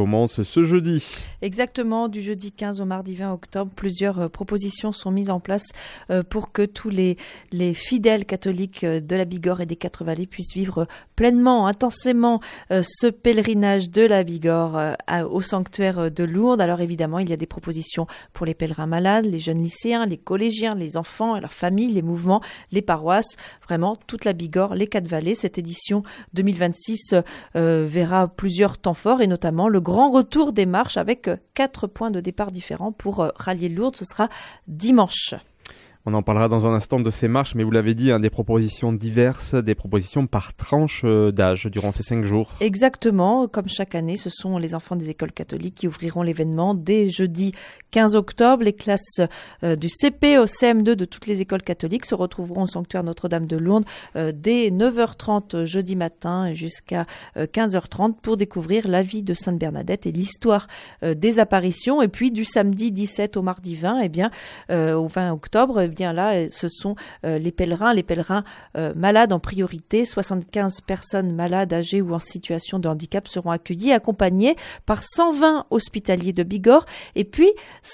commence ce jeudi. Exactement, du jeudi 15 au mardi 20 octobre, plusieurs propositions sont mises en place pour que tous les fidèles catholiques de la Bigorre et des Quatre-Vallées puissent vivre pleinement, intensément ce pèlerinage de la Bigorre au sanctuaire de Lourdes. Alors évidemment, il y a des propositions pour les pèlerins malades, les jeunes lycéens, les collégiens, les enfants, leurs familles, les mouvements, les paroisses, vraiment toute la Bigorre, les Quatre-Vallées. Cette édition 2026 verra plusieurs temps forts et notamment le grand retour des marches avec 4 points de départ différents pour rallier Lourdes. Ce sera dimanche. On en parlera dans un instant de ces marches, mais vous l'avez dit, des propositions diverses, des propositions par tranche d'âge durant ces 5 jours. Exactement, comme chaque année, ce sont les enfants des écoles catholiques qui ouvriront l'événement dès jeudi 15 octobre. Les classes du CP au CM2 de toutes les écoles catholiques se retrouveront au sanctuaire Notre-Dame de Lourdes dès 9h30 jeudi matin jusqu'à 15h30 pour découvrir la vie de Sainte Bernadette et l'histoire des apparitions. Et puis du samedi 17 au mardi 20, au 20 octobre, bien là, ce sont les pèlerins malades en priorité. 75 personnes malades, âgées ou en situation de handicap seront accueillies, accompagnées par 120 hospitaliers de Bigorre et puis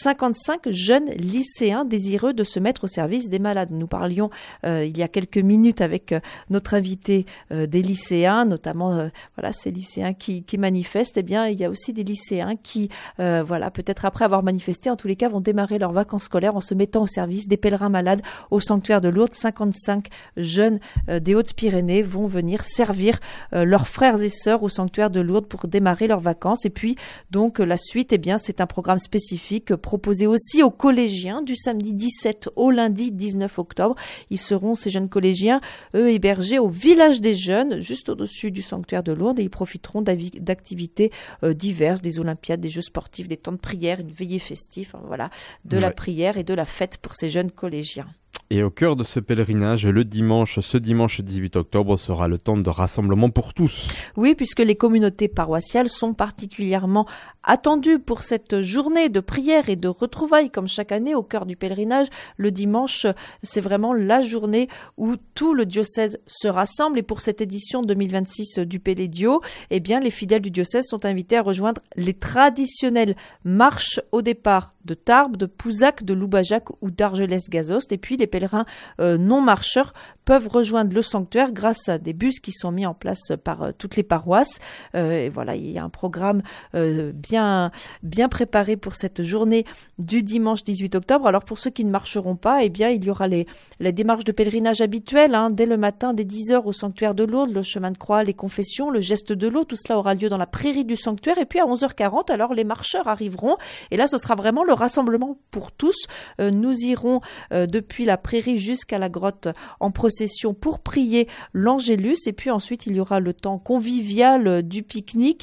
55 jeunes lycéens désireux de se mettre au service des malades. Nous parlions il y a quelques minutes avec notre invité des lycéens, notamment ces lycéens qui manifestent. Eh bien, il y a aussi des lycéens qui, peut-être après avoir manifesté, en tous les cas, vont démarrer leurs vacances scolaires en se mettant au service des pèlerins malades au sanctuaire de Lourdes. 55 jeunes des Hautes-Pyrénées vont venir servir leurs frères et sœurs au sanctuaire de Lourdes pour démarrer leurs vacances. Et puis, donc, la suite, c'est un programme spécifique proposé aussi aux collégiens du samedi 17 au lundi 19 octobre. Ils seront, ces jeunes collégiens, eux, hébergés au village des jeunes, juste au-dessus du sanctuaire de Lourdes, et ils profiteront d'activités diverses, des olympiades, des jeux sportifs, des temps de prière, une veillée festive, la prière et de la fête pour ces jeunes collégiens. Et au cœur de ce pèlerinage, ce dimanche 18 octobre sera le temps de rassemblement pour tous. Oui, puisque les communautés paroissiales sont particulièrement attendues pour cette journée de prière et de retrouvailles, comme chaque année au cœur du pèlerinage. Le dimanche, c'est vraiment la journée où tout le diocèse se rassemble. Et pour cette édition 2026 du Pélédio, les fidèles du diocèse sont invités à rejoindre les traditionnelles marches au départ de Tarbes, de Pouzac, de Loubajac ou d'Argelès-Gazost. Et puis les pèlerins non marcheurs peuvent rejoindre le sanctuaire grâce à des bus qui sont mis en place par toutes les paroisses. Il y a un programme bien préparé pour cette journée du dimanche 18 octobre. Alors pour ceux qui ne marcheront pas, il y aura les démarches de pèlerinage habituelles dès le matin, dès 10h au sanctuaire de Lourdes, le chemin de croix, les confessions, le geste de l'eau. Tout cela aura lieu dans la prairie du sanctuaire. Et puis à 11h40, alors les marcheurs arriveront. Et là, ce sera vraiment le rassemblement pour tous. Nous irons depuis la prairie jusqu'à la grotte en procession pour prier l'Angélus. Et puis ensuite, il y aura le temps convivial du pique-nique,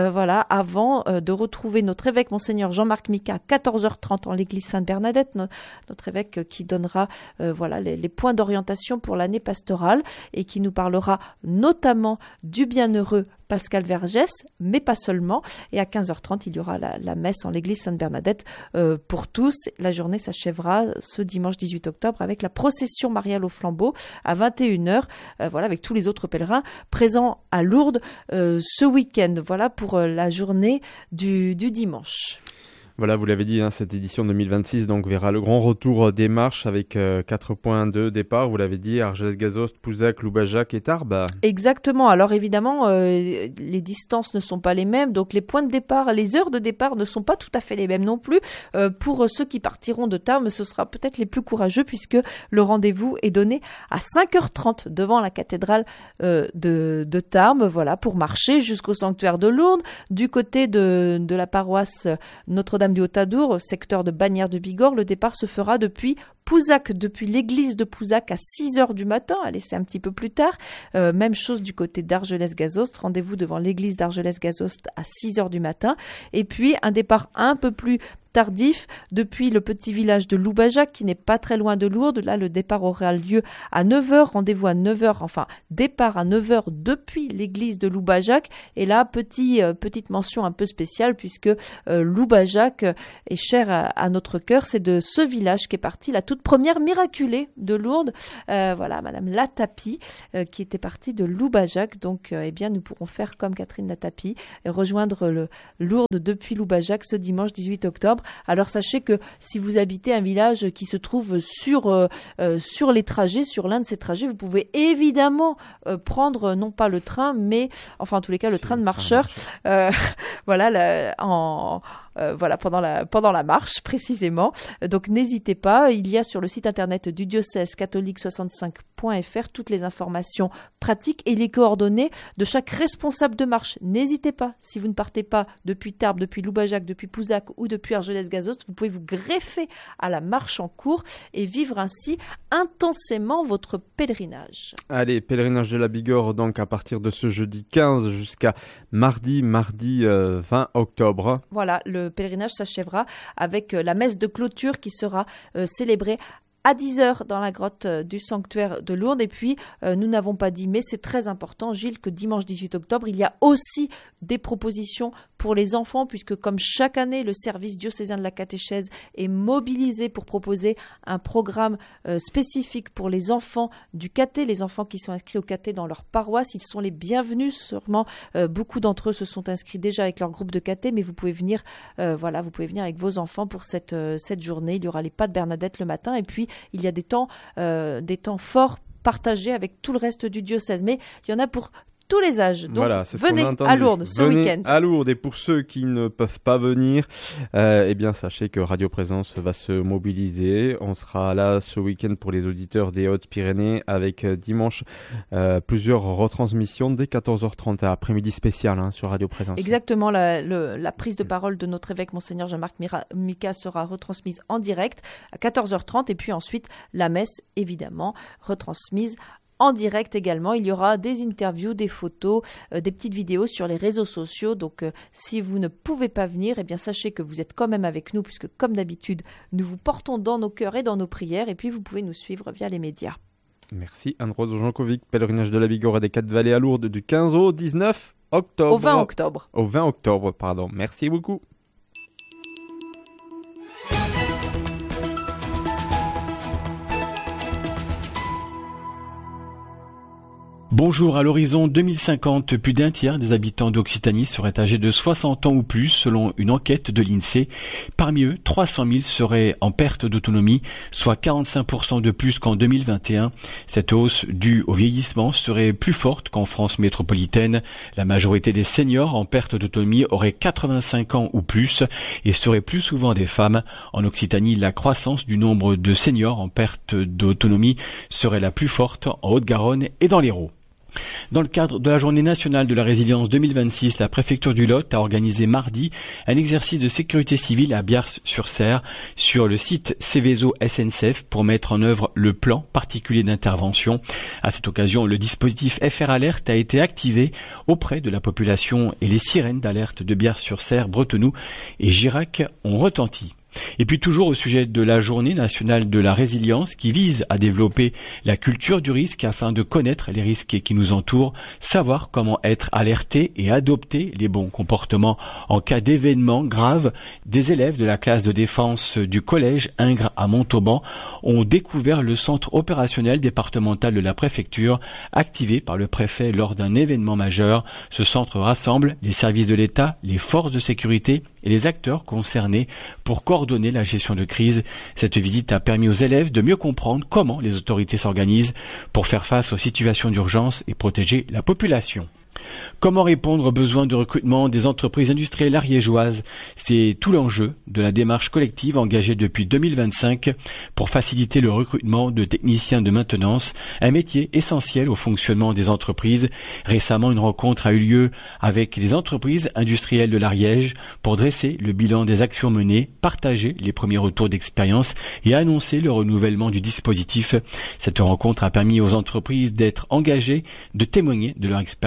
avant de retrouver notre évêque, Monseigneur Jean-Marc Mica, à 14h30 en l'église Sainte-Bernadette, notre évêque qui donnera les points d'orientation pour l'année pastorale et qui nous parlera notamment du bienheureux Pascal Vergès, mais pas seulement. Et à 15h30, il y aura la messe en l'église Sainte-Bernadette pour tous. La journée s'achèvera ce dimanche 18 octobre avec la procession mariale au flambeau à 21h, avec tous les autres pèlerins présents à Lourdes ce week-end. Voilà pour la journée du dimanche. Voilà, vous l'avez dit, cette édition 2026 verra le grand retour des marches avec 4 points de départ. Vous l'avez dit, Argelès-Gazost, Pouzac, Loubajac et Tarbes. Exactement. Alors évidemment, les distances ne sont pas les mêmes, donc les points de départ, les heures de départ ne sont pas tout à fait les mêmes non plus. Pour ceux qui partiront de Tarbes, ce sera peut-être les plus courageux puisque le rendez-vous est donné à 5h30 devant la cathédrale de Tarbes, pour marcher jusqu'au sanctuaire de Lourdes. Du côté de la paroisse Notre-Dame du Haut-Adour, secteur de Bagnères de Bigorre, le départ se fera depuis Pouzac, depuis l'église de Pouzac à 6h du matin. Allez, c'est un petit peu plus tard. Même chose du côté d'Argelès-Gazost. Rendez-vous devant l'église d'Argelès-Gazost à 6h du matin. Et puis, un départ un peu plus tardif depuis le petit village de Loubajac qui n'est pas très loin de Lourdes. Là, le départ aura lieu à 9h, rendez-vous à 9h, enfin départ à 9h depuis l'église de Loubajac. Et là, petite mention un peu spéciale puisque Loubajac est cher à notre cœur. C'est de ce village qu'est partie la toute première miraculée de Lourdes. Voilà, Madame Latapie qui était partie de Loubajac. Donc, nous pourrons faire comme Catherine Latapie et rejoindre le Lourdes depuis Loubajac ce dimanche 18 octobre. Alors, sachez que si vous habitez un village qui se trouve sur les trajets, sur l'un de ces trajets, vous pouvez évidemment prendre non pas le train, mais enfin en tous les cas le train de marcheur. Pendant la marche précisément. Donc n'hésitez pas, il y a sur le site internet du diocèse catholique65.fr toutes les informations pratiques et les coordonnées de chaque responsable de marche. N'hésitez pas, si vous ne partez pas depuis Tarbes, depuis Loubajac, depuis Pouzac ou depuis Argelès-Gazost, vous pouvez vous greffer à la marche en cours et vivre ainsi intensément votre pèlerinage. Allez, pèlerinage de la Bigorre donc à partir de ce jeudi 15 jusqu'à mardi 20 octobre. Voilà, le pèlerinage s'achèvera avec la messe de clôture qui sera célébrée à 10h dans la grotte du sanctuaire de Lourdes. Et puis, nous n'avons pas dit, mais c'est très important, Gilles, que dimanche 18 octobre, il y a aussi des propositions pour les enfants, puisque comme chaque année, le service diocésain de la catéchèse est mobilisé pour proposer un programme spécifique pour les enfants du caté, les enfants qui sont inscrits au caté dans leur paroisse. Ils sont les bienvenus, sûrement beaucoup d'entre eux se sont inscrits déjà avec leur groupe de caté, mais vous pouvez venir avec vos enfants pour cette journée. Il y aura les pas de Bernadette le matin, et puis il y a des temps forts partagés avec tout le reste du diocèse. Mais il y en a pour tous les âges. Donc, voilà, c'est venez à Lourdes ce week-end. À Lourdes. Et pour ceux qui ne peuvent pas venir, sachez que Radio Présence va se mobiliser. On sera là ce week-end pour les auditeurs des Hautes-Pyrénées avec dimanche plusieurs retransmissions dès 14h30 à après-midi spécial sur Radio Présence. Exactement. La prise de parole de notre évêque, Monseigneur Jean-Marc Mika, sera retransmise en direct à 14h30 et puis ensuite la messe, évidemment, retransmise en direct également. Il y aura des interviews, des photos, des petites vidéos sur les réseaux sociaux. Donc, si vous ne pouvez pas venir, sachez que vous êtes quand même avec nous, puisque comme d'habitude, nous vous portons dans nos cœurs et dans nos prières. Et puis, vous pouvez nous suivre via les médias. Merci Anne-Rose Jankovic. Pèlerinage de la Bigorre et des Quatre-Vallées à Lourdes du 15 au 19 octobre. Au 20 octobre. Au 20 octobre, pardon. Merci beaucoup. Bonjour, à l'horizon 2050, plus d'un tiers des habitants d'Occitanie seraient âgés de 60 ans ou plus, selon une enquête de l'INSEE. Parmi eux, 300 000 seraient en perte d'autonomie, soit 45% de plus qu'en 2021. Cette hausse due au vieillissement serait plus forte qu'en France métropolitaine. La majorité des seniors en perte d'autonomie auraient 85 ans ou plus et seraient plus souvent des femmes. En Occitanie, la croissance du nombre de seniors en perte d'autonomie serait la plus forte en Haute-Garonne et dans l'Hérault. Dans le cadre de la Journée nationale de la résilience 2026, la préfecture du Lot a organisé mardi un exercice de sécurité civile à Biars-sur-Cère sur le site Céveso SNCF pour mettre en œuvre le plan particulier d'intervention. À cette occasion, le dispositif FR Alerte a été activé auprès de la population et les sirènes d'alerte de Biars-sur-Cère, Bretenoux et Girac ont retenti. Et puis toujours au sujet de la Journée nationale de la résilience qui vise à développer la culture du risque afin de connaître les risques qui nous entourent, savoir comment être alerté et adopter les bons comportements en cas d'événements graves. Des élèves de la classe de défense du collège Ingres à Montauban ont découvert le centre opérationnel départemental de la préfecture activé par le préfet lors d'un événement majeur. Ce centre rassemble les services de l'État, les forces de sécurité et les acteurs concernés pour coordonner la gestion de crise. Cette visite a permis aux élèves de mieux comprendre comment les autorités s'organisent pour faire face aux situations d'urgence et protéger la population. Comment répondre aux besoins de recrutement des entreprises industrielles ariégeoises? C'est tout l'enjeu de la démarche collective engagée depuis 2025 pour faciliter le recrutement de techniciens de maintenance, un métier essentiel au fonctionnement des entreprises. Récemment, une rencontre a eu lieu avec les entreprises industrielles de l'Ariège pour dresser le bilan des actions menées, partager les premiers retours d'expérience et annoncer le renouvellement du dispositif. Cette rencontre a permis aux entreprises d'être engagées, de témoigner de leur expérience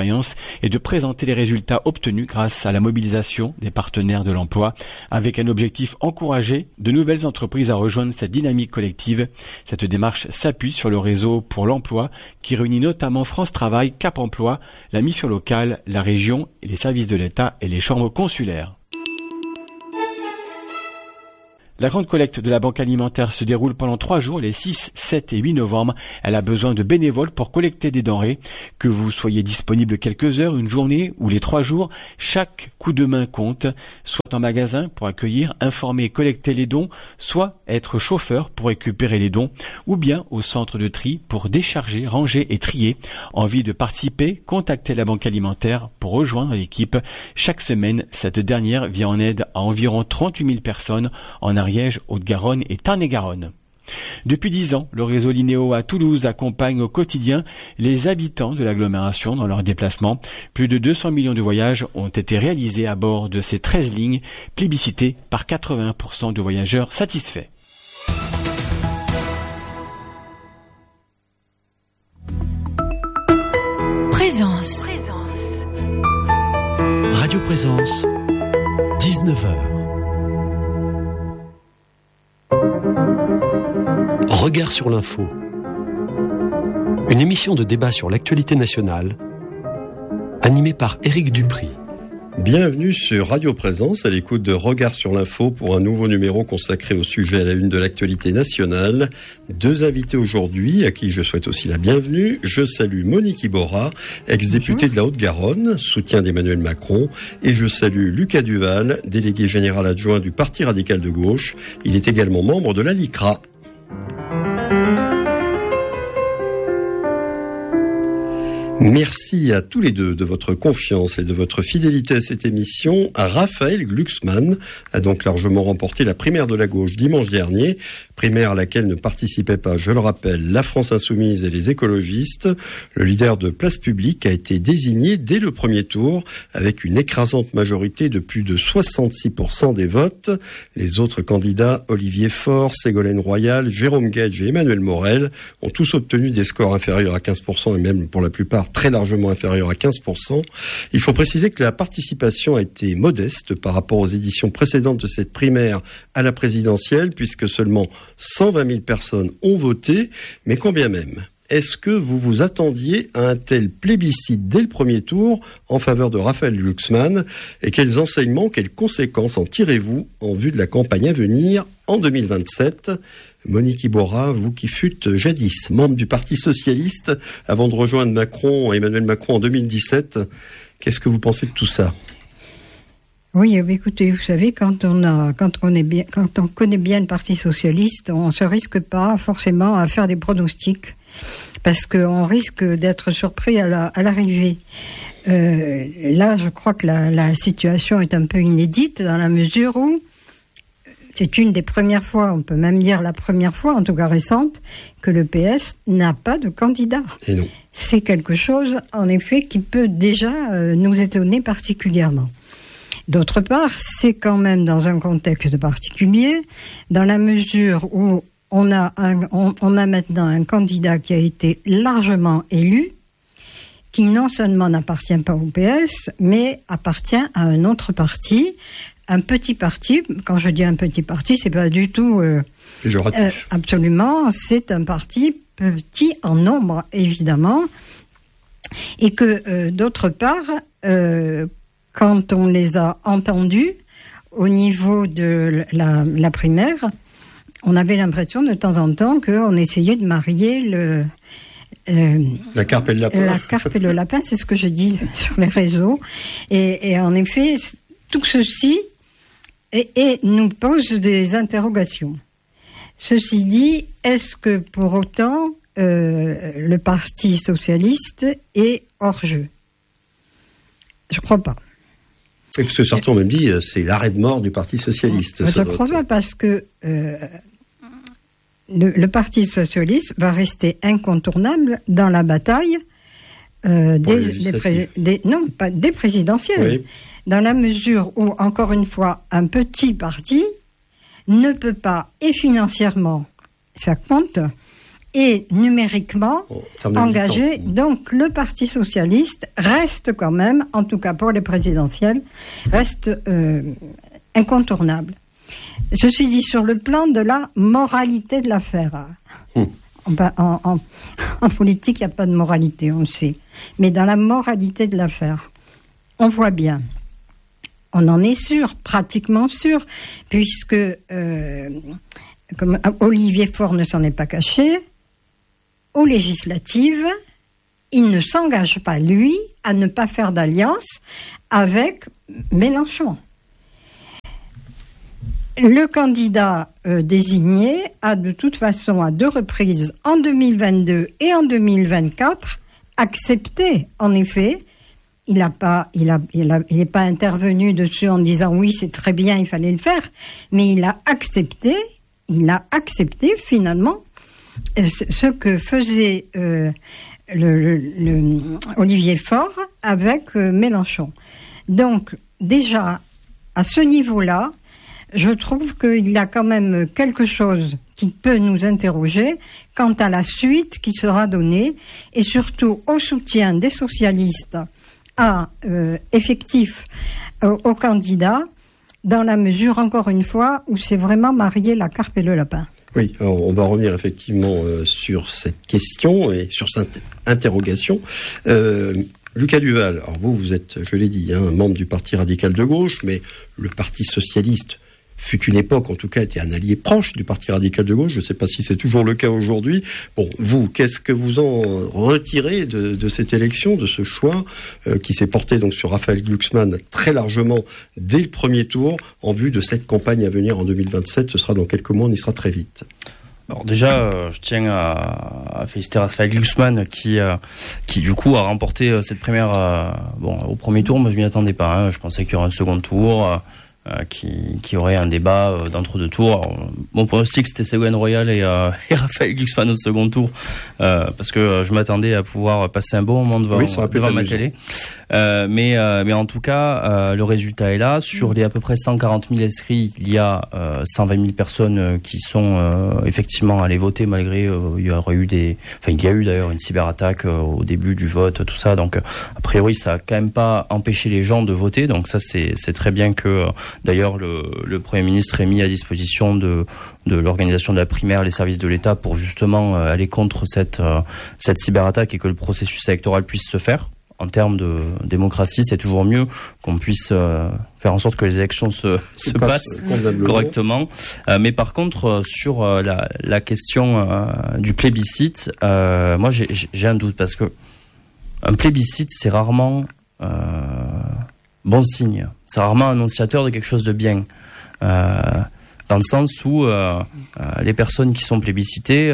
et de présenter les résultats obtenus grâce à la mobilisation des partenaires de l'emploi, avec un objectif encourager de nouvelles entreprises à rejoindre cette dynamique collective. Cette démarche s'appuie sur le réseau pour l'emploi qui réunit notamment France Travail, Cap Emploi, la mission locale, la région, les services de l'État et les chambres consulaires. La grande collecte de la Banque alimentaire se déroule pendant 3 jours, les 6, 7 et 8 novembre. Elle a besoin de bénévoles pour collecter des denrées. Que vous soyez disponible quelques heures, une journée ou les 3 jours, chaque coup de main compte. Soit en magasin pour accueillir, informer et collecter les dons, soit être chauffeur pour récupérer les dons, ou bien au centre de tri pour décharger, ranger et trier. Envie de participer? Contactez la Banque alimentaire pour rejoindre l'équipe. Chaque semaine, cette dernière vient en aide à environ 38 000 personnes en Ariège, Haute-Garonne et Tarn-et-Garonne. Depuis 10 ans, le réseau Linéo à Toulouse accompagne au quotidien les habitants de l'agglomération dans leurs déplacements. Plus de 200 millions de voyages ont été réalisés à bord de ces 13 lignes, plébiscitées par 80% de voyageurs satisfaits. Présence. Radio Présence, 19h. Regard sur l'info. Une émission de débat sur l'actualité nationale, animée par Éric Dupry. Bienvenue sur Radio Présence, à l'écoute de Regard sur l'info pour un nouveau numéro consacré au sujet à la une de l'actualité nationale. 2 invités aujourd'hui, à qui je souhaite aussi la bienvenue. Je salue Monique Iborra, ex-députée de la Haute-Garonne, soutien d'Emmanuel Macron, et je salue Lucas Duval, délégué général adjoint du Parti radical de gauche. Il est également membre de la LICRA. Merci à tous les deux de votre confiance et de votre fidélité à cette émission. Raphaël Glucksmann a donc largement remporté la primaire de la gauche dimanche dernier, primaire à laquelle ne participaient pas, je le rappelle, la France Insoumise et les écologistes. Le leader de Place Publique a été désigné dès le premier tour avec une écrasante majorité de plus de 66% des votes. Les autres candidats, Olivier Faure, Ségolène Royal, Jérôme Gage et Emmanuel Morel, ont tous obtenu des scores inférieurs à 15% et même pour la plupart très largement inférieurs à 15%. Il faut préciser que la participation a été modeste par rapport aux éditions précédentes de cette primaire à la présidentielle, puisque seulement 120 000 personnes ont voté, mais combien même. Est-ce que vous vous attendiez à un tel plébiscite dès le premier tour en faveur de Raphaël Glucksmann? Et quels enseignements, quelles conséquences en tirez-vous en vue de la campagne à venir en 2027 ? Monique Iborra, vous qui fûtes jadis membre du Parti Socialiste avant de rejoindre Emmanuel Macron en 2017, qu'est-ce que vous pensez de tout ça ? Oui, écoutez, vous savez, quand on connaît bien le Parti Socialiste, on ne se risque pas forcément à faire des pronostics, parce qu'on risque d'être surpris à l'arrivée. Là, je crois que la situation est un peu inédite, dans la mesure où c'est une des premières fois, on peut même dire la première fois, en tout cas récente, que le PS n'a pas de candidat. Et non. C'est quelque chose, en effet, qui peut déjà nous étonner particulièrement. D'autre part, c'est quand même dans un contexte particulier, dans la mesure où on a maintenant un candidat qui a été largement élu, qui non seulement n'appartient pas au PS, mais appartient à un autre parti, un petit parti. Quand je dis un petit parti, c'est pas du tout absolument. C'est un parti petit en nombre, évidemment, et que d'autre part, quand on les a entendus au niveau de la primaire, on avait l'impression de temps en temps qu'on essayait de marier la carpe et le lapin. La carpe et le lapin, c'est ce que je dis sur les réseaux. Et en effet, tout ceci et nous pose des interrogations. Ceci dit, est-ce que pour autant le Parti socialiste est hors jeu ? Je ne crois pas. Oui, parce que certains ont même dit c'est l'arrêt de mort du Parti socialiste. Je ne crois pas, parce que le Parti socialiste va rester incontournable dans la bataille des présidentielles. Oui. Dans la mesure où, encore une fois, un petit parti ne peut pas, et financièrement, ça compte, et numériquement engagé. Donc le Parti socialiste reste quand même, en tout cas pour les présidentielles, reste incontournable. Ceci dit, sur le plan de la moralité de l'affaire. En politique, il n'y a pas de moralité, on le sait. Mais dans la moralité de l'affaire, on voit bien, on en est sûr, pratiquement sûr, puisque comme Olivier Faure ne s'en est pas caché, aux législatives, il ne s'engage pas, lui, à ne pas faire d'alliance avec Mélenchon. Le candidat désigné a de toute façon, à 2 reprises, en 2022 et en 2024, accepté, en effet, il n'est pas intervenu dessus en disant oui, c'est très bien, il fallait le faire, mais il a accepté finalement ce que faisait Olivier Faure avec Mélenchon. Donc, déjà, à ce niveau-là, je trouve qu'il y a quand même quelque chose qui peut nous interroger quant à la suite qui sera donnée et surtout au soutien des socialistes effectif aux candidats, dans la mesure, encore une fois, où c'est vraiment marier la carpe et le lapin. Oui, alors on va revenir effectivement sur cette question et sur cette interrogation. Lucas Duval, alors vous êtes, je l'ai dit, un membre du Parti radical de gauche, mais le Parti socialiste fut une époque, en tout cas, était un allié proche du Parti radical de gauche. Je ne sais pas si c'est toujours le cas aujourd'hui. Bon, vous, qu'est-ce que vous en retirez de cette élection, de ce choix qui s'est porté donc sur Raphaël Glucksmann très largement dès le premier tour, en vue de cette campagne à venir en 2027? Ce sera dans quelques mois, on y sera très vite. Alors déjà, je tiens à féliciter Raphaël Glucksmann qui du coup a remporté cette première. Au premier tour, moi je m'y attendais pas. Hein. Je pensais qu'il y aurait un second tour. Qui aurait un débat d'entre-deux tours. Alors, mon pronostic c'était Ségolène Royal et Raphaël Glucksmann au second tour, parce que je m'attendais à pouvoir passer un bon moment devant ma télé. Mais en tout cas, le résultat est là. Sur les à peu près 140 000 inscrits, il y a 120 000 personnes qui sont effectivement allées voter malgré il y a eu d'ailleurs une cyberattaque au début du vote, tout ça. Donc a priori, ça a quand même pas empêché les gens de voter. Donc ça, c'est très bien que d'ailleurs le Premier ministre ait mis à disposition de l'organisation de la primaire les services de l'État pour justement aller contre cette cyberattaque et que le processus électoral puisse se faire. En termes de démocratie, c'est toujours mieux qu'on puisse faire en sorte que les élections se passent correctement. Mais par contre, sur la question du plébiscite, moi j'ai un doute parce que un plébiscite, c'est rarement bon signe. C'est rarement annonciateur de quelque chose de bien. Dans le sens où les personnes qui sont plébiscitées,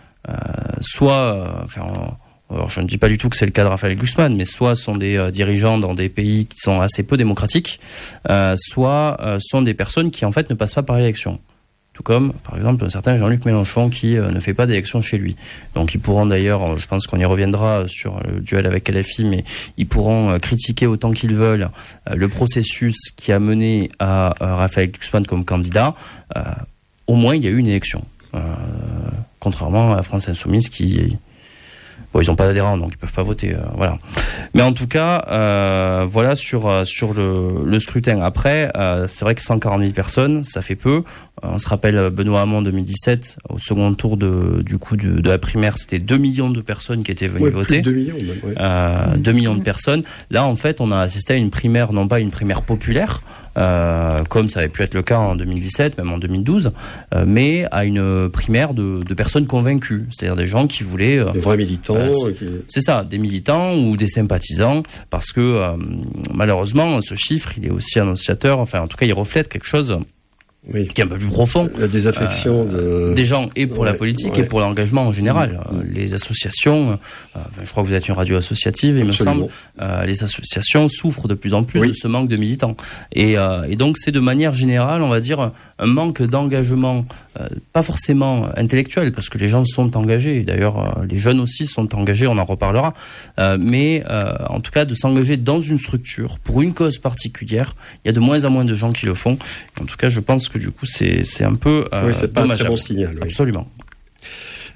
alors je ne dis pas du tout que c'est le cas de Raphaël Glucksmann, mais soit sont des dirigeants dans des pays qui sont assez peu démocratiques, soit sont des personnes qui en fait ne passent pas par l'élection. Tout comme, par exemple, un certain Jean-Luc Mélenchon qui ne fait pas d'élection chez lui. Donc ils pourront d'ailleurs, je pense qu'on y reviendra sur le duel avec LFI, mais ils pourront critiquer autant qu'ils veulent le processus qui a mené à Raphaël Glucksmann comme candidat. Au moins, il y a eu une élection. Contrairement à France Insoumise qui... Bon, ils n'ont pas d'adhérents, donc ils peuvent pas voter, voilà. Mais en tout cas, voilà sur le scrutin. Après, c'est vrai que 140 000 personnes, ça fait peu. On se rappelle Benoît Hamon 2017, au second tour de la primaire, c'était 2 millions de personnes qui étaient venues voter. 2 millions même, ouais. 2 millions de personnes. Là, en fait, on a assisté à une primaire, non pas une primaire populaire, comme ça avait pu être le cas en 2017, même en 2012, mais à une primaire de personnes convaincues, c'est-à-dire des gens qui voulaient... des vrais militants. C'est ça, des militants ou des sympathisants, parce que malheureusement, ce chiffre, il est aussi annonciateur, enfin en tout cas, il reflète quelque chose... Oui. Qui est un peu plus profond. La désaffection des gens et pour la politique et pour l'engagement en général. Les associations, je crois que vous êtes une radio associative, il me semble, les associations souffrent de plus en plus de ce manque de militants. Et donc c'est de manière générale, on va dire, un manque d'engagement, pas forcément intellectuel, parce que les gens sont engagés. D'ailleurs, les jeunes aussi sont engagés, on en reparlera. Mais en tout cas, de s'engager dans une structure pour une cause particulière, il y a de moins en moins de gens qui le font. Et en tout cas, je pense que du coup, c'est un peu c'est pas dommageable. un très bon signal. Absolument.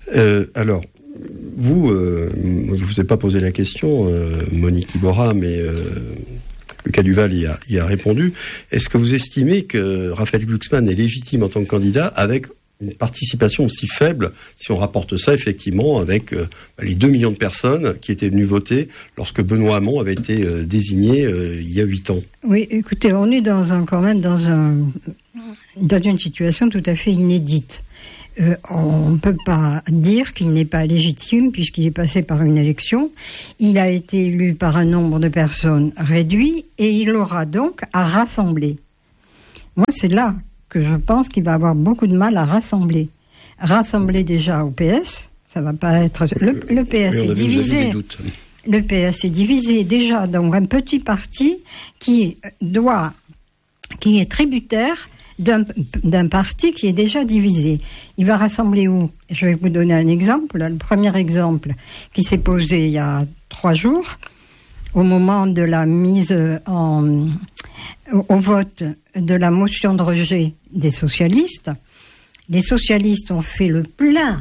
Alors, vous, je ne vous ai pas posé la question, Monique Iborra, mais Lucas Duval y a répondu. Est-ce que vous estimez que Raphaël Glucksmann est légitime en tant que candidat avec une participation aussi faible, si on rapporte ça effectivement avec les 2 millions de personnes qui étaient venues voter lorsque Benoît Hamon avait été désigné il y a 8 ans? Oui, écoutez, on est quand même dans une situation tout à fait inédite. On ne peut pas dire qu'il n'est pas légitime puisqu'il est passé par une élection. Il a été élu par un nombre de personnes réduit et il aura donc à rassembler. Moi, c'est là que je pense qu'il va avoir beaucoup de mal à rassembler. Rassembler déjà au PS, ça va pas être... Le PS est divisé. Le PS est divisé déjà, donc un petit parti qui est tributaire d'un parti qui est déjà divisé. Il va rassembler où? Je vais vous donner un exemple. Le premier exemple qui s'est posé il y a 3 jours, au moment de la mise au vote de la motion de rejet des socialistes. Les socialistes ont fait le plein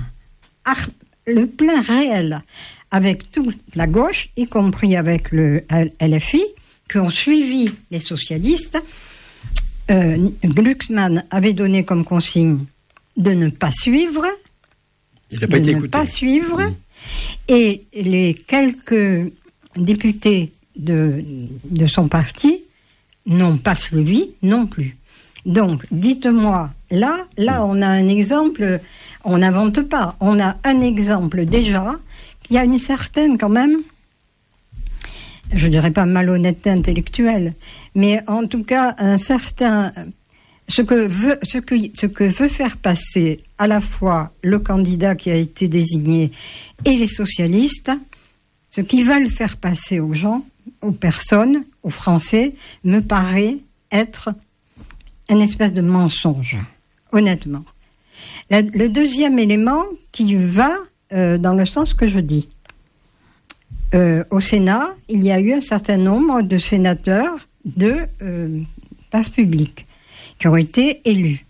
réel avec toute la gauche, y compris avec le LFI, qui ont suivi les socialistes. Glucksmann avait donné comme consigne de ne pas suivre. Il n'a pas été écouté. Et les quelques députés de son parti n'ont pas suivi non plus. Donc, dites-moi, là, on a un exemple, on n'invente pas, on a un exemple déjà qui a une certaine, quand même, je dirais pas malhonnêteté intellectuelle, mais en tout cas un certain ce que veut faire passer à la fois le candidat qui a été désigné et les socialistes, ce qu'ils veulent faire passer aux gens, aux personnes, aux Français, me paraît être une espèce de mensonge, honnêtement. Le deuxième élément qui va dans le sens que je dis. Au Sénat, il y a eu un certain nombre de sénateurs de place publique qui ont été élus.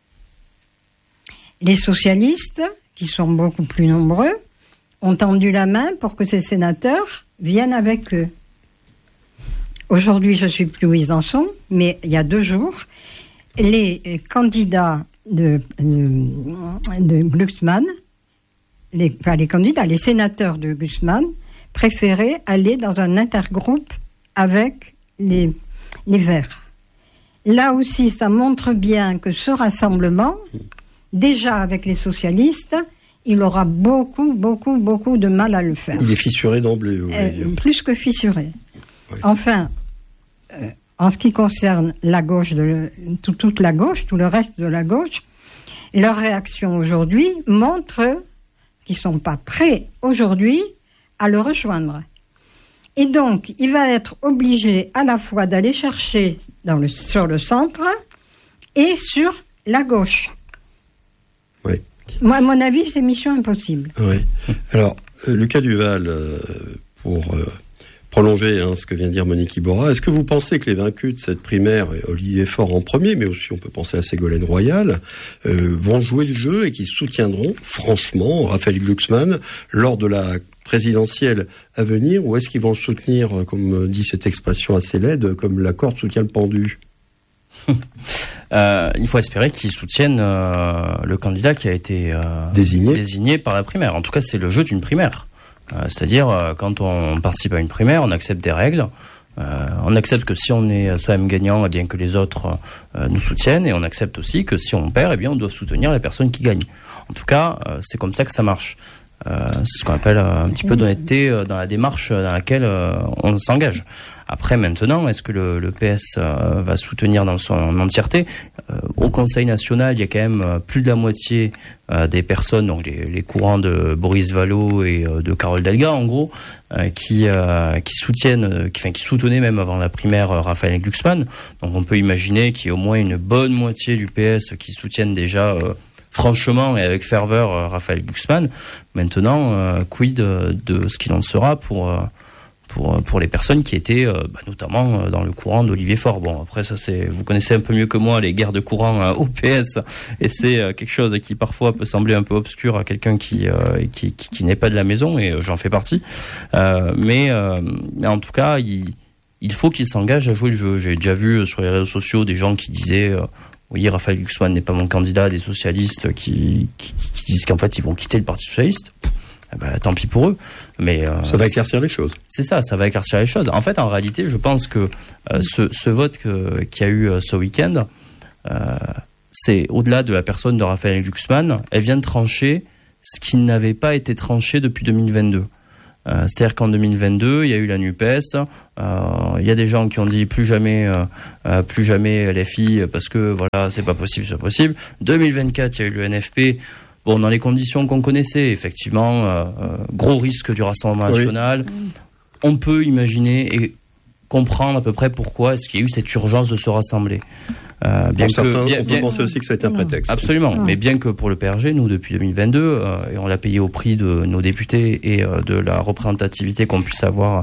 Les socialistes, qui sont beaucoup plus nombreux, ont tendu la main pour que ces sénateurs viennent avec eux. Aujourd'hui, je suis plus Louise Danson, mais il y a 2 jours, les candidats de Glucksmann, les sénateurs de Glucksmann, préféraient aller dans un intergroupe avec les Verts. Là aussi, ça montre bien que ce rassemblement, déjà avec les socialistes, il aura beaucoup de mal à le faire. Il est fissuré d'emblée. Plus que fissuré. Oui. Enfin, en ce qui concerne la gauche, toute la gauche, tout le reste de la gauche, leur réaction aujourd'hui montre qu'ils ne sont pas prêts aujourd'hui à le rejoindre. Et donc, il va être obligé à la fois d'aller chercher sur le centre et sur la gauche. Oui. Moi, à mon avis, c'est mission impossible. Oui. Alors, Lucas Duval, pour prolonger ce que vient de dire Monique Iborra, est-ce que vous pensez que les vaincus de cette primaire, Olivier Faure en premier, mais aussi on peut penser à Ségolène Royal, vont jouer le jeu et qu'ils soutiendront franchement Raphaël Glucksmann lors de la présidentielle à venir, ou est-ce qu'ils vont le soutenir, comme dit cette expression assez laide, comme la corde soutient le pendu? Il faut espérer qu'ils soutiennent le candidat qui a été désigné par la primaire. En tout cas, c'est le jeu d'une primaire. C'est-à-dire, quand on participe à une primaire, on accepte des règles. On accepte que si on est soi-même gagnant, eh bien que les autres nous soutiennent, et on accepte aussi que si on perd, eh bien on doit soutenir la personne qui gagne. En tout cas, c'est comme ça que ça marche. C'est ce qu'on appelle un petit peu d'honnêteté dans la démarche dans laquelle on s'engage. Après, maintenant, est-ce que le PS va soutenir dans son entièreté? Au Conseil national, il y a quand même plus de la moitié des personnes, donc les courants de Boris Vallaud et de Carole Delga, en gros, qui soutenaient même avant la primaire Raphaël Glucksmann. Donc on peut imaginer qu'il y ait au moins une bonne moitié du PS qui soutiennent déjà franchement et avec ferveur Raphaël Glucksmann. Maintenant, quid de ce qu'il en sera pour pour les personnes qui étaient notamment dans le courant d'Olivier Faure. Bon, après ça, vous connaissez un peu mieux que moi les guerres de courant au PS, et c'est quelque chose qui parfois peut sembler un peu obscur à quelqu'un qui n'est pas de la maison, et j'en fais partie. Mais en tout cas, il faut qu'il s'engage à jouer le jeu. J'ai déjà vu sur les réseaux sociaux des gens qui disaient oui, Raphaël Glucksmann n'est pas mon candidat, des socialistes qui disent qu'en fait ils vont quitter le Parti socialiste. Tant pis pour eux. Mais ça va éclaircir les choses. C'est ça va éclaircir les choses. En fait, en réalité, je pense que ce vote qu'il y a eu ce week-end, c'est au-delà de la personne de Raphaël Glucksmann, elle vient de trancher ce qui n'avait pas été tranché depuis 2022. C'est-à-dire qu'en 2022, il y a eu la NUPES, il y a des gens qui ont dit plus jamais LFI parce que voilà, c'est pas possible. 2024, il y a eu le NFP. Bon, dans les conditions qu'on connaissait, effectivement, gros risque du Rassemblement national. Oui. On peut imaginer et comprendre à peu près pourquoi est-ce qu'il y a eu cette urgence de se rassembler. On peut penser aussi que ça a été un prétexte. Absolument, mais bien que pour le PRG, nous, depuis 2022, et on l'a payé au prix de nos députés et de la représentativité qu'on peut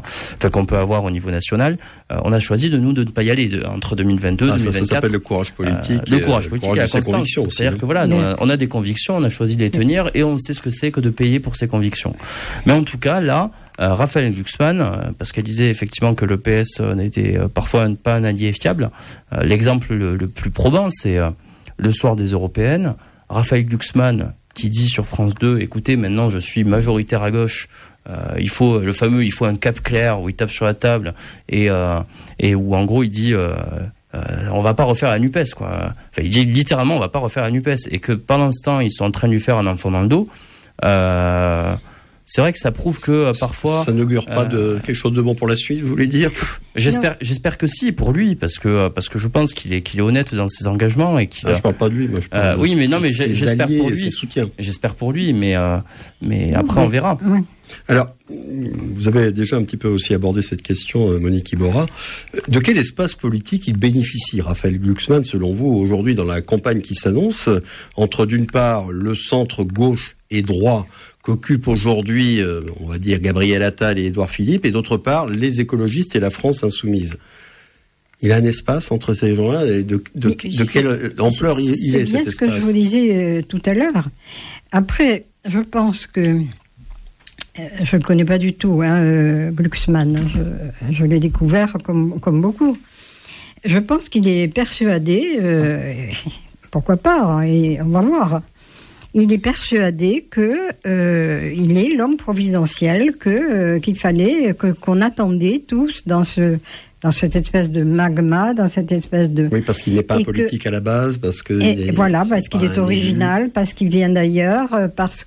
avoir au niveau national, on a choisi de ne pas y aller entre 2022 et 2024. Ça s'appelle le courage politique. Le courage politique et la constance. C'est-à-dire que voilà, on a des convictions, on a choisi de les tenir et on sait ce que c'est que de payer pour ces convictions. Mais en tout cas, là, Raphaël Glucksmann, parce qu'elle disait effectivement que le PS n'était parfois pas un allié fiable, l'exemple le plus probant, c'est le soir des européennes, Raphaël Glucksmann qui dit sur France 2, écoutez, maintenant je suis majoritaire à gauche, il faut un cap clair où il tape sur la table et où en gros il dit on va pas refaire la NUPES, quoi. Enfin, il dit littéralement on va pas refaire la NUPES, et que pendant ce temps ils sont en train de lui faire un enfant dans le dos. C'est vrai que ça prouve que parfois... Ça n'augure pas de quelque chose de bon pour la suite, vous voulez dire ? J'espère que si, pour lui, parce que je pense qu'il est honnête dans ses engagements et qu'il... je parle pas de lui, moi je parle oui, mais non, mais j'espère pour lui. J'espère pour lui, mais après on verra. Oui. Alors, vous avez déjà un petit peu aussi abordé cette question, Monique Iborra. De quel espace politique il bénéficie, Raphaël Glucksmann, selon vous, aujourd'hui dans la campagne qui s'annonce, entre d'une part le centre gauche et droit qu'occupent aujourd'hui, on va dire, Gabriel Attal et Édouard Philippe, et d'autre part les écologistes et la France insoumise. Il a un espace entre ces gens-là, et de quelle ampleur il est cet espace ? C'est bien ce que je vous disais tout à l'heure. Après, je pense que je ne le connais pas du tout, Glucksmann. Je l'ai découvert comme beaucoup. Je pense qu'il est persuadé, pourquoi pas, et on va voir. Il est persuadé que il est l'homme providentiel qu'il fallait, qu'on attendait tous dans cette espèce de magma, dans cette espèce de... Oui, parce qu'il n'est pas politique à la base, parce qu'il est original, parce qu'il vient d'ailleurs, parce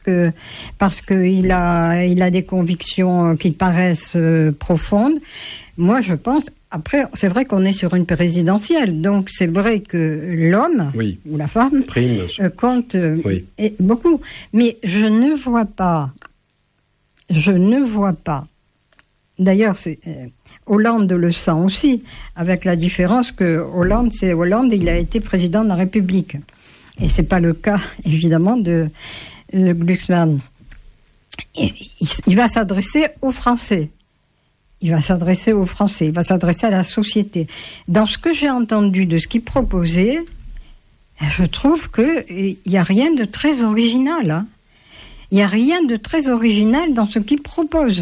qu'il a des convictions qui paraissent profondes. Moi, je pense... Après, c'est vrai qu'on est sur une présidentielle, donc c'est vrai que l'homme ou la femme compte beaucoup. Mais je ne vois pas. D'ailleurs, Hollande le sent aussi, avec la différence que Hollande, il a été président de la République. Et c'est pas le cas, évidemment, de Glucksmann. Il va s'adresser aux Français. Il va s'adresser à la société. Dans ce que j'ai entendu de ce qu'il proposait, je trouve qu'il n'y a rien de très original. Il n'y a rien de très original dans ce qu'il propose.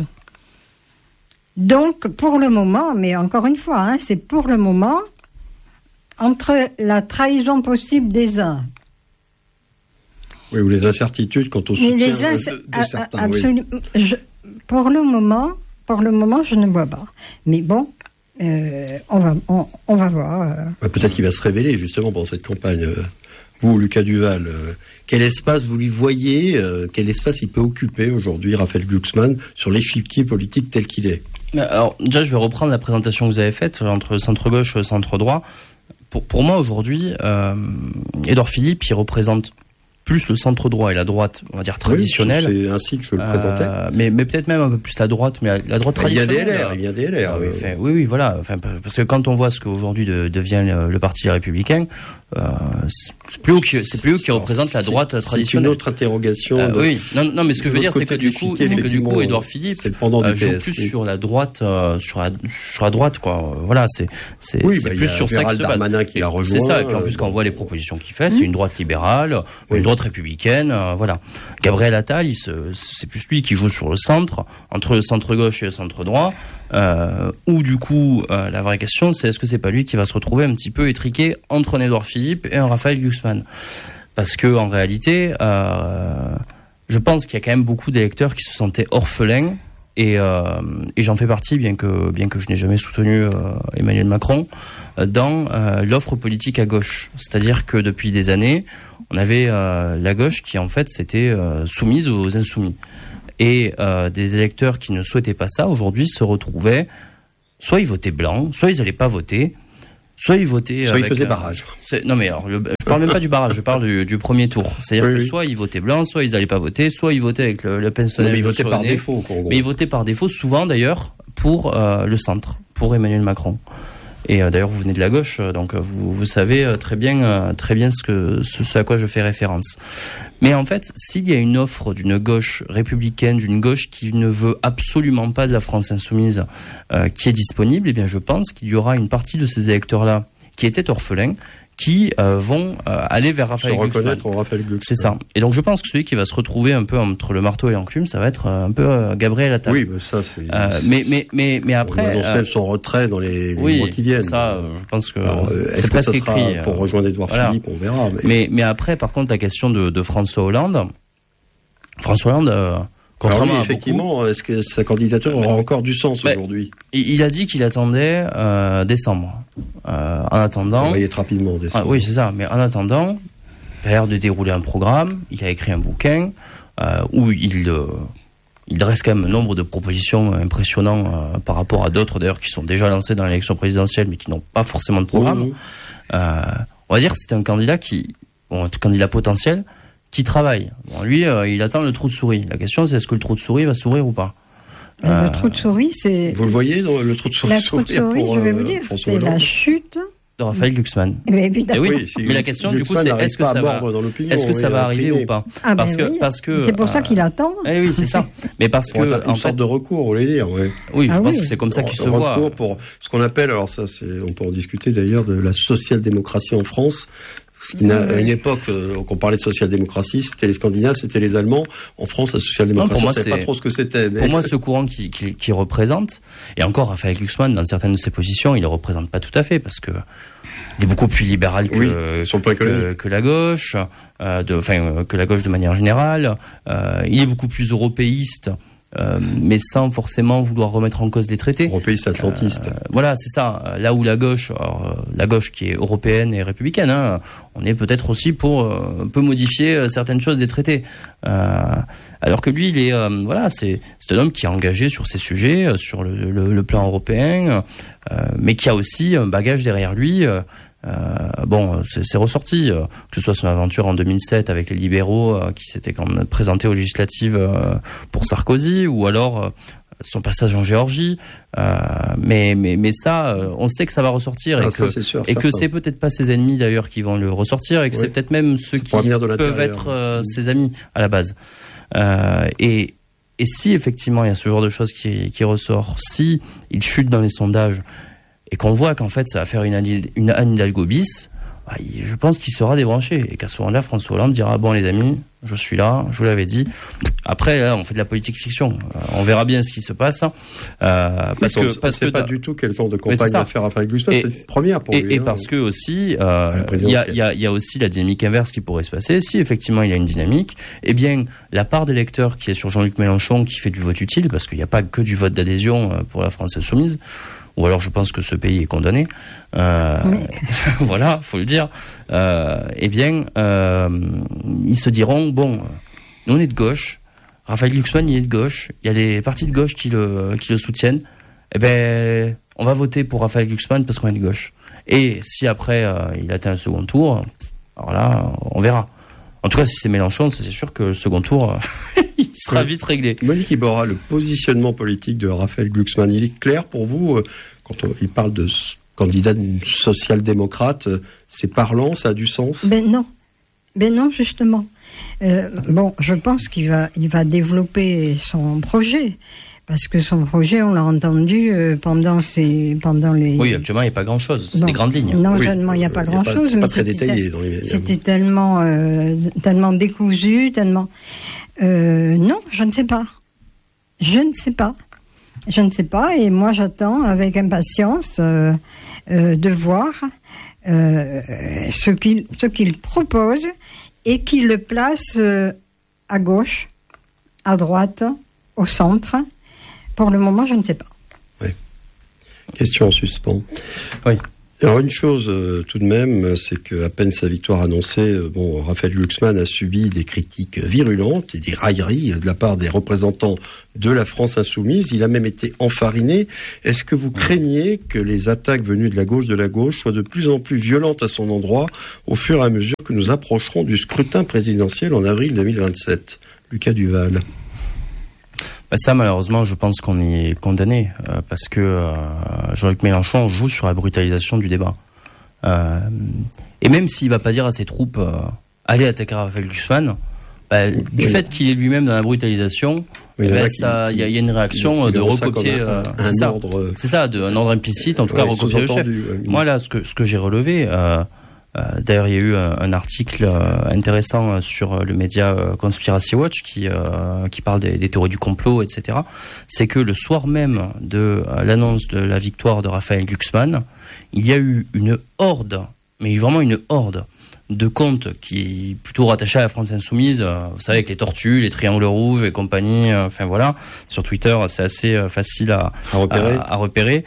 Donc, pour le moment, mais encore une fois, c'est pour le moment, entre la trahison possible des uns. Oui, ou les incertitudes quant au soutien de certains. Absolument. Oui. Pour le moment, je ne vois pas. Mais bon, on va voir. Peut-être qu'il va se révéler, justement, pendant cette campagne. Vous, Lucas Duval, quel espace vous lui voyez, quel espace il peut occuper aujourd'hui, Raphaël Glucksmann, sur l'échiquier politique tel qu'il est ? Alors, déjà, je vais reprendre la présentation que vous avez faite entre centre-gauche et centre-droit. Pour moi, aujourd'hui, Édouard Philippe, il représente plus le centre droit et la droite, on va dire traditionnelle. Oui, c'est ainsi que je le présentais. Mais peut-être même un peu plus la droite, mais la droite traditionnelle. Il y a des LR. Oui, voilà. Enfin, parce que quand on voit ce qu'aujourd'hui devient le Parti républicain, c'est plus eux qui représentent la droite traditionnelle. C'est une autre interrogation. Oui, non, mais ce que je veux dire, c'est que du coup, Édouard Philippe joue plus sur la droite, sur la droite, quoi. Voilà, c'est plus sur ça que se base. Darmanin qui l'a rejoint. C'est ça. Et puis en plus, quand on voit les propositions qu'il fait, c'est une droite libérale, une droite républicaine, voilà. Gabriel Attal, c'est plus lui qui joue sur le centre, entre le centre gauche et le centre droit. Ou du coup, la vraie question, c'est est-ce que c'est pas lui qui va se retrouver un petit peu étriqué entre un Édouard Philippe et un Raphaël Glucksmann? Parce que en réalité, je pense qu'il y a quand même beaucoup d'électeurs qui se sentaient orphelins, et j'en fais partie, bien que je n'ai jamais soutenu Emmanuel Macron, dans l'offre politique à gauche. C'est-à-dire que depuis des années, on avait la gauche qui en fait s'était soumise aux insoumis. Et des électeurs qui ne souhaitaient pas ça, aujourd'hui, se retrouvaient, soit ils votaient blanc, soit ils n'allaient pas voter, soit ils votaient... Soit ils faisaient barrage. Non mais alors, je parle même pas du barrage, je parle du premier tour. C'est-à-dire que soit ils votaient blanc, soit ils n'allaient pas voter, soit ils votaient avec le pensionnel. Mais ils votaient par défaut. Mais ils votaient par défaut, souvent d'ailleurs, pour le centre, pour Emmanuel Macron. Et d'ailleurs, vous venez de la gauche, donc vous savez très bien ce à quoi je fais référence. Mais en fait, s'il y a une offre d'une gauche républicaine, d'une gauche qui ne veut absolument pas de la France insoumise, qui est disponible, eh bien, je pense qu'il y aura une partie de ces électeurs-là qui étaient orphelins, qui vont aller vers Raphaël Glucksmann. C'est ça. Et donc je pense que celui qui va se retrouver un peu entre le marteau et l'enclume, ça va être un peu Gabriel Attal. Oui, mais ça c'est. Mais après. On annonce même son retrait dans les mois qui viennent. Ça, je pense que c'est presque écrit. Pour rejoindre Édouard Philippe, on verra. Mais après, par contre, la question de François Hollande. Contrairement effectivement, est-ce que sa candidature aura encore du sens aujourd'hui? Il a dit qu'il attendait décembre. En attendant... On va y être rapidement en décembre. Oui, c'est ça. Mais en attendant, il a l'air de dérouler un programme. Il a écrit un bouquin où il dresse quand même un nombre de propositions impressionnants par rapport à d'autres, d'ailleurs, qui sont déjà lancées dans l'élection présidentielle, mais qui n'ont pas forcément de programme. On va dire que c'est un candidat un candidat potentiel, qui travaille. Bon, lui, il attend le trou de souris. La question, c'est est-ce que le trou de souris va s'ouvrir ou pas? Le trou de souris, c'est... Vous le voyez, le trou de souris? La trou de souris, je vais vous dire, c'est la chute de Raphaël Glucksmann. Mais évidemment. Mais la question, du coup, c'est est-ce que ça va arriver ou pas? Parce que c'est pour ça qu'il attend. Oui, c'est ça. Mais parce que une sorte de recours, vous voulez dire? Oui, je pense que c'est comme ça qu'il se voit. Recours pour ce qu'on appelle, alors ça, on peut en discuter d'ailleurs, de la social-démocratie en France. À une époque, quand on parlait de social-démocratie, c'était les Scandinaves, c'était les Allemands. En France, la social-démocratie, on ne savait pas trop ce que c'était. Pour moi, ce courant qui représente, et encore, Raphaël Glucksmann, dans certaines de ses positions, il ne le représente pas tout à fait, parce que il est beaucoup plus libéral que la gauche, que la gauche de manière générale. Il est beaucoup plus européiste. Mais sans forcément vouloir remettre en cause des traités. Européiste atlantiste. Voilà, c'est ça. Là où la gauche qui est européenne et républicaine, on est peut-être aussi pour un peu modifier certaines choses des traités. Alors que lui, il est c'est un homme qui est engagé sur ces sujets, sur le plan européen, mais qui a aussi un bagage derrière lui. C'est ressorti, que ce soit son aventure en 2007 avec les libéraux qui s'étaient quand même présentés aux législatives pour Sarkozy, ou alors son passage en Géorgie. Mais ça, on sait que ça va ressortir, et que c'est peut-être pas ses ennemis d'ailleurs qui vont le ressortir, et que c'est peut-être même ceux qui peuvent être ses amis à la base. Et si effectivement il y a ce genre de choses qui ressort, si il chute dans les sondages, et qu'on voit qu'en fait ça va faire une Anne Hidalgo bis, je pense qu'il sera débranché, et qu'à ce moment-là, François Hollande dira bon les amis, je suis là, je vous l'avais dit. Après, là, on fait de la politique fiction, on verra bien ce qui se passe. Parce que pas du tout quel genre de campagne va faire Raphaël Glucksmann, c'est une première pour lui. Et parce que aussi, il y a aussi la dynamique inverse qui pourrait se passer. Si effectivement il y a une dynamique, eh bien la part d'électeurs qui est sur Jean-Luc Mélenchon, qui fait du vote utile, parce qu'il n'y a pas que du vote d'adhésion pour la France insoumise. Ou alors je pense que ce pays est condamné. Voilà, faut le dire. Ils se diront bon, nous on est de gauche. Raphaël Glucksmann, il est de gauche. Il y a les partis de gauche qui le soutiennent. Eh ben, on va voter pour Raphaël Glucksmann parce qu'on est de gauche. Et si après il atteint un second tour, alors là, on verra. En tout cas, si c'est Mélenchon, c'est sûr que le second tour, il sera vite réglé. Monique Iborra, le positionnement politique de Raphaël Glucksmann, il est clair pour vous quand il parle de candidat social-démocrate, c'est parlant, ça a du sens? Ben non, justement. Je pense qu'il va développer son projet. Parce que son projet, on l'a entendu pendant les... Oui, actuellement, il n'y a pas grand-chose. C'est des grandes lignes. Non seulement il n'y a pas grand-chose, mais c'est pas très détaillé dans les médias. C'était tellement décousu, tellement... non, je ne sais pas. Je ne sais pas, et moi j'attends avec impatience de voir ce qu'il propose et qu'il le place à gauche, à droite, au centre. Pour le moment, je ne sais pas. Oui. Question en suspens. Oui. Alors une chose tout de même, c'est qu'à peine sa victoire annoncée, Raphaël Glucksmann a subi des critiques virulentes et des railleries de la part des représentants de la France insoumise. Il a même été enfariné. Est-ce que vous craignez que les attaques venues de la gauche soient de plus en plus violentes à son endroit au fur et à mesure que nous approcherons du scrutin présidentiel en avril 2027 ? Lucas Duval. Ça, malheureusement, je pense qu'on est condamné parce que Jean-Luc Mélenchon joue sur la brutalisation du débat. Et même s'il ne va pas dire à ses troupes allez attaquer Raphaël Glucksmann, du fait qu'il est lui-même dans la brutalisation, il y a une réaction de recopier un ordre implicite, en tout cas recopier le chef. Moi, là, ce que j'ai relevé... d'ailleurs, il y a eu un article intéressant sur le média Conspiracy Watch qui parle des théories du complot, etc. C'est que le soir même de l'annonce de la victoire de Raphaël Glucksmann, il y a eu une horde, mais vraiment une horde, de comptes qui plutôt rattachés à la France Insoumise, vous savez, avec les tortues, les triangles rouges et compagnie, sur Twitter, c'est assez facile à repérer.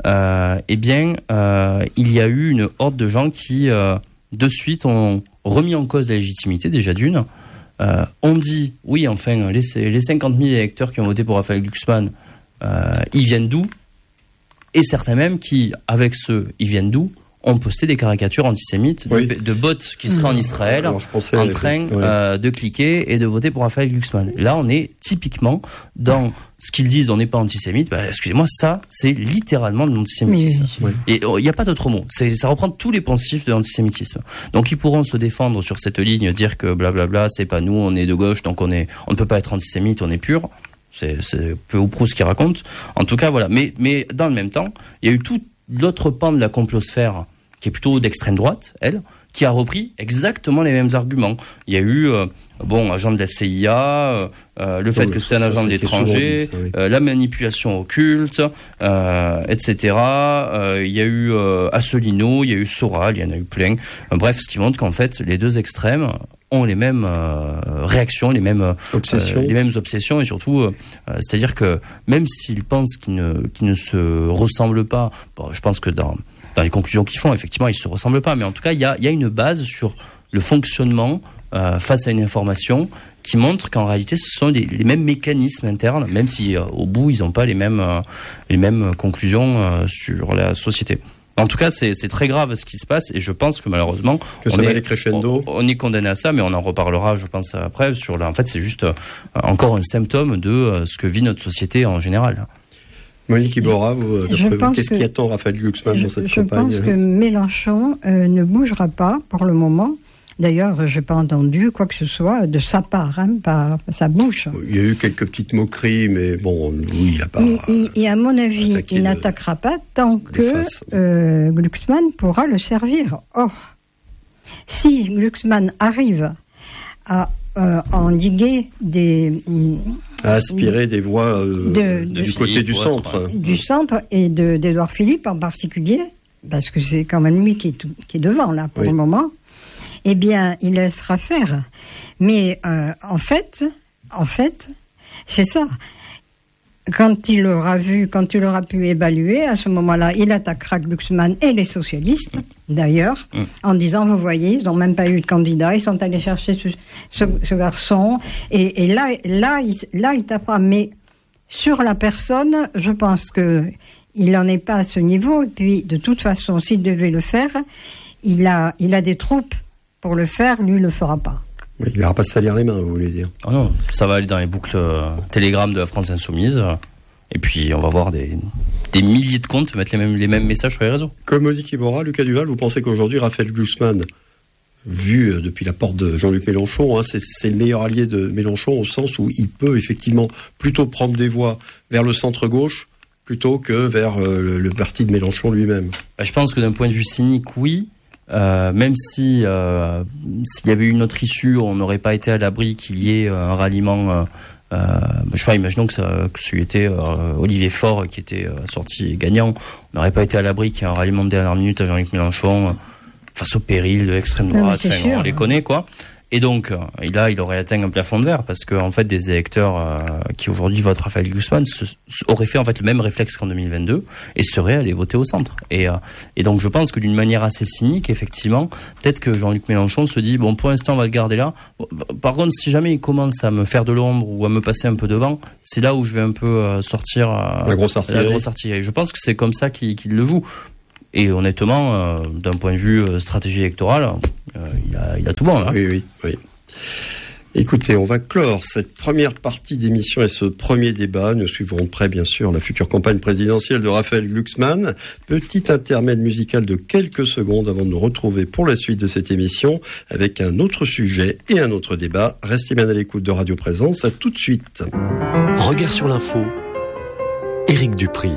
Il y a eu une horde de gens qui, de suite, ont remis en cause la légitimité, déjà d'une. On dit, oui, enfin, les 50 000 électeurs qui ont voté pour Raphaël Glucksmann, ils viennent d'où? Et certains même qui, avec ils viennent d'où, ont posté des caricatures antisémites de bots qui seraient en Israël en train de cliquer et de voter pour Raphaël Glucksmann. Là, on est typiquement dans ce qu'ils disent, on n'est pas antisémite. Excusez-moi, ça, c'est littéralement de l'antisémitisme. Et il n'y a pas d'autre mot. Ça reprend tous les poncifs de l'antisémitisme. Donc, ils pourront se défendre sur cette ligne, dire que blablabla, c'est pas nous, on est de gauche, donc on ne peut pas être antisémite, on est pur. C'est peu ou prou ce qu'ils racontent. En tout cas, voilà. Mais dans le même temps, il y a eu tout l'autre pan de la complosphère qui est plutôt d'extrême droite, elle, qui a repris exactement les mêmes arguments. Il y a eu, agent de la CIA, le fait que c'est un agent de l'étranger, la manipulation occulte, etc. Il y a eu Asselineau, il y a eu Soral, il y en a eu plein. Bref, ce qui montre qu'en fait, les deux extrêmes ont les mêmes réactions, les mêmes obsessions, et surtout, c'est-à-dire que même s'ils pensent qu'ils ne se ressemblent pas, je pense que dans les conclusions qu'ils font, effectivement, ils ne se ressemblent pas. Mais en tout cas, il y a une base sur le fonctionnement face à une information qui montre qu'en réalité, ce sont les mêmes mécanismes internes, même si au bout, ils n'ont pas les mêmes conclusions sur la société. En tout cas, c'est très grave ce qui se passe, et je pense que malheureusement, on est condamné à ça, mais on en reparlera, je pense, après. En fait, c'est juste encore un symptôme de ce que vit notre société en général. Monique Iborra, qu'est-ce qui attend Raphaël Glucksmann dans cette campagne? Je pense que Mélenchon ne bougera pas pour le moment. D'ailleurs, je n'ai pas entendu quoi que ce soit de sa part, par sa bouche. Il y a eu quelques petites moqueries, mais il n'a pas... Et à mon avis, il n'attaquera pas tant que Glucksmann pourra le servir. Or, si Glucksmann arrive à endiguer à aspirer des voix du côté du centre. Du centre et d'Édouard Philippe en particulier, parce que c'est quand même lui qui est devant là pour le moment, eh bien, il laissera faire. Mais en fait, c'est ça. Quand il aura pu évaluer, à ce moment-là, il attaquera Glucksmann et les socialistes, d'ailleurs, en disant, vous voyez, ils n'ont même pas eu de candidat, ils sont allés chercher ce garçon, et là, il tapera. Mais sur la personne, je pense qu'il n'en est pas à ce niveau, et puis, de toute façon, s'il devait le faire, il a des troupes pour le faire, lui, il ne le fera pas. Oui, il n'aura pas de salir les mains, vous voulez dire. Ah non, ça va aller dans les boucles Telegram de la France Insoumise. Et puis, on va voir des milliers de comptes mettre les mêmes messages sur les réseaux. Comme Monique Iborra, Lucas Duval, vous pensez qu'aujourd'hui, Raphaël Glucksmann, vu depuis la porte de Jean-Luc Mélenchon, c'est le meilleur allié de Mélenchon au sens où il peut effectivement plutôt prendre des voix vers le centre-gauche plutôt que vers le parti de Mélenchon lui-même? Je pense que d'un point de vue cynique, oui. Même si s'il y avait eu une autre issue, on n'aurait pas été à l'abri qu'il y ait un ralliement. Je sais pas, imaginons que celui était Olivier Faure qui était sorti gagnant. On n'aurait pas été à l'abri qu'il y ait un ralliement de dernière minute à Jean-Luc Mélenchon face au péril de l'extrême droite. On les connaît, quoi. Et donc, là, il aurait atteint un plafond de verre parce que, en fait, des électeurs qui aujourd'hui votent Raphaël Glucksmann auraient fait en fait le même réflexe qu'en 2022 et seraient allés voter au centre. Et donc, je pense que d'une manière assez cynique, effectivement, peut-être que Jean-Luc Mélenchon se dit bon, pour l'instant, on va le garder là. Par contre, si jamais il commence à me faire de l'ombre ou à me passer un peu devant, c'est là où je vais un peu sortir la grosse artillerie. Je pense que c'est comme ça qu'il le joue. Et honnêtement, d'un point de vue stratégie électorale, il a tout bon là. Oui. Écoutez, on va clore cette première partie d'émission et ce premier débat. Nous suivrons de près, bien sûr, la future campagne présidentielle de Raphaël Glucksmann. Petit intermède musical de quelques secondes avant de nous retrouver pour la suite de cette émission avec un autre sujet et un autre débat. Restez bien à l'écoute de Radio Présence. À tout de suite. Regard sur l'info, Éric Dupry.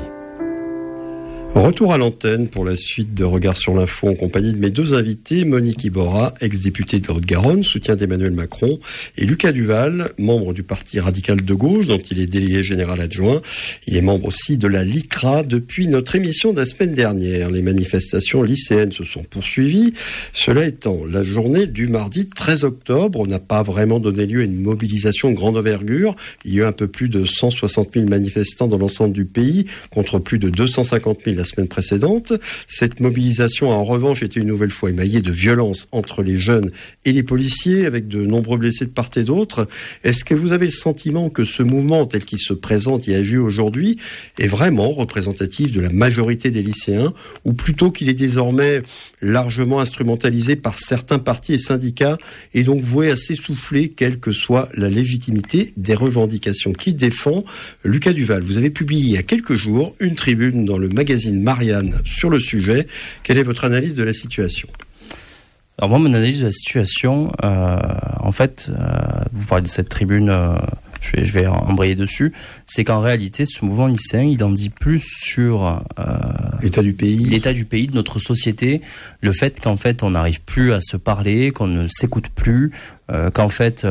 Retour à l'antenne pour la suite de Regard sur l'info en compagnie de mes deux invités, Monique Iborra, ex-députée de Haute-Garonne, soutien d'Emmanuel Macron, et Lucas Duval, membre du Parti radical de gauche, dont il est délégué général adjoint. Il est membre aussi de la LICRA depuis notre émission de la semaine dernière. Les manifestations lycéennes se sont poursuivies. Cela étant, la journée du mardi 13 octobre n'a pas vraiment donné lieu à une mobilisation de grande envergure. Il y a eu un peu plus de 160 000 manifestants dans l'ensemble du pays, contre plus de 250 000 la semaine précédente. Cette mobilisation a en revanche été une nouvelle fois émaillée de violence entre les jeunes et les policiers, avec de nombreux blessés de part et d'autre. Est-ce que vous avez le sentiment que ce mouvement tel qu'il se présente et agit aujourd'hui est vraiment représentatif de la majorité des lycéens, ou plutôt qu'il est désormais largement instrumentalisé par certains partis et syndicats et donc voué à s'essouffler quelle que soit la légitimité des revendications qu'il défend? Lucas Duval, vous avez publié il y a quelques jours une tribune dans le magazine Marianne sur le sujet. Quelle est votre analyse de la situation? Alors moi, mon analyse de la situation, en fait, vous parlez de cette tribune, je vais embrayer dessus, c'est qu'en réalité, ce mouvement lycéen, il en dit plus sur l'état du pays, de notre société, le fait qu'en fait, on n'arrive plus à se parler, qu'on ne s'écoute plus, qu'en fait,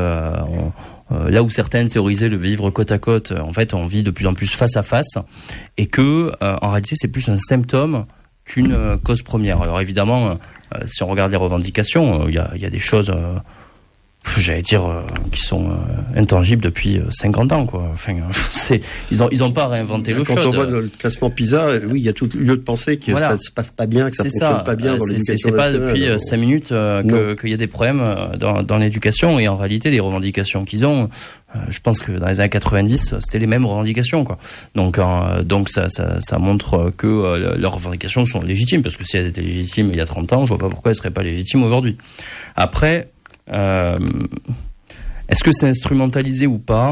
là où certains théorisaient le vivre côte à côte, en fait, on vit de plus en plus face à face, et que, en réalité, c'est plus un symptôme qu'une cause première. Alors évidemment, si on regarde les revendications, il y a des choses, j'allais dire, qui sont intangibles depuis 50 ans, quoi. Enfin, ils ont pas réinventé le Quand on voit le classement PISA, oui, il y a tout lieu de penser que ça se passe pas bien, que ça fonctionne pas bien dans l'éducation nationale. C'est pas depuis 5 minutes qu'il y a des problèmes dans l'éducation, et en réalité, les revendications qu'ils ont, je pense que dans les années 90, c'était les mêmes revendications, quoi. Donc ça montre que leurs revendications sont légitimes, parce que si elles étaient légitimes il y a 30 ans, je vois pas pourquoi elles seraient pas légitimes aujourd'hui. Après, est-ce que c'est instrumentalisé ou pas?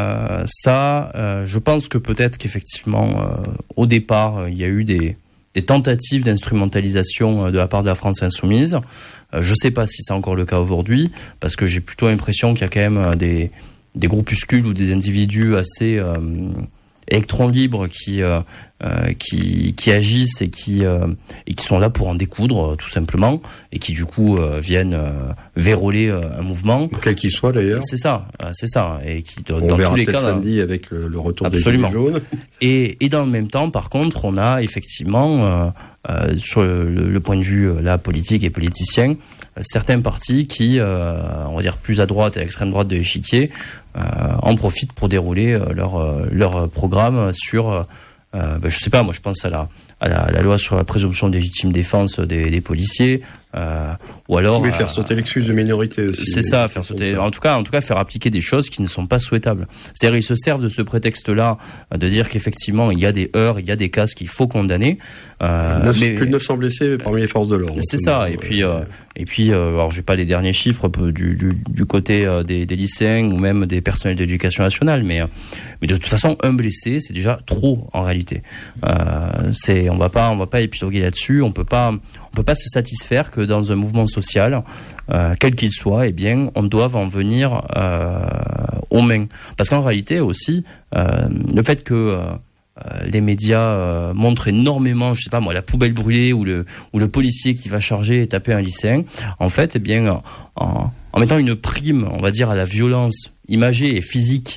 Je pense que peut-être qu'effectivement, au départ, il y a eu des tentatives d'instrumentalisation de la part de la France insoumise. Je sais pas si c'est encore le cas aujourd'hui, parce que j'ai plutôt l'impression qu'il y a quand même des groupuscules ou des individus assez électrons libres qui agissent et qui sont là pour en découdre, tout simplement, et qui du coup viennent verrouiller un mouvement, quel qu'il soit d'ailleurs. C'est ça, et qui on dans verra tous les peut-être cas samedi avec le retour des Gilets jaunes. Et dans le même temps, par contre, on a effectivement sur le point de vue politique et politicien, certains partis qui, on va dire plus à droite et à l'extrême droite de l'échiquier, en profitent pour dérouler leur programme sur, je sais pas, moi je pense à la loi sur la présomption de légitime défense des policiers, ou alors faire sauter l'excuse de minorité aussi. C'est ça, faire sauter. En tout cas, faire appliquer des choses qui ne sont pas souhaitables. C'est-à-dire, ils se servent de ce prétexte-là, de dire qu'effectivement, il y a des heurts, il y a des cas qu'il faut condamner. Mais plus de 900 blessés parmi les forces de l'ordre. C'est ça. Et puis, alors j'ai pas les derniers chiffres du côté des lycéens ou même des personnels d'éducation nationale, mais de toute façon, un blessé, c'est déjà trop en réalité. On va pas épiloguer là-dessus. On peut pas se satisfaire que dans un mouvement social, quel qu'il soit, eh bien, on doive en venir aux mains. Parce qu'en réalité aussi, le fait que les médias montrent énormément, je sais pas moi, la poubelle brûlée ou le policier qui va charger et taper un lycéen, en fait, eh bien, en mettant une prime, on va dire, à la violence imagée et physique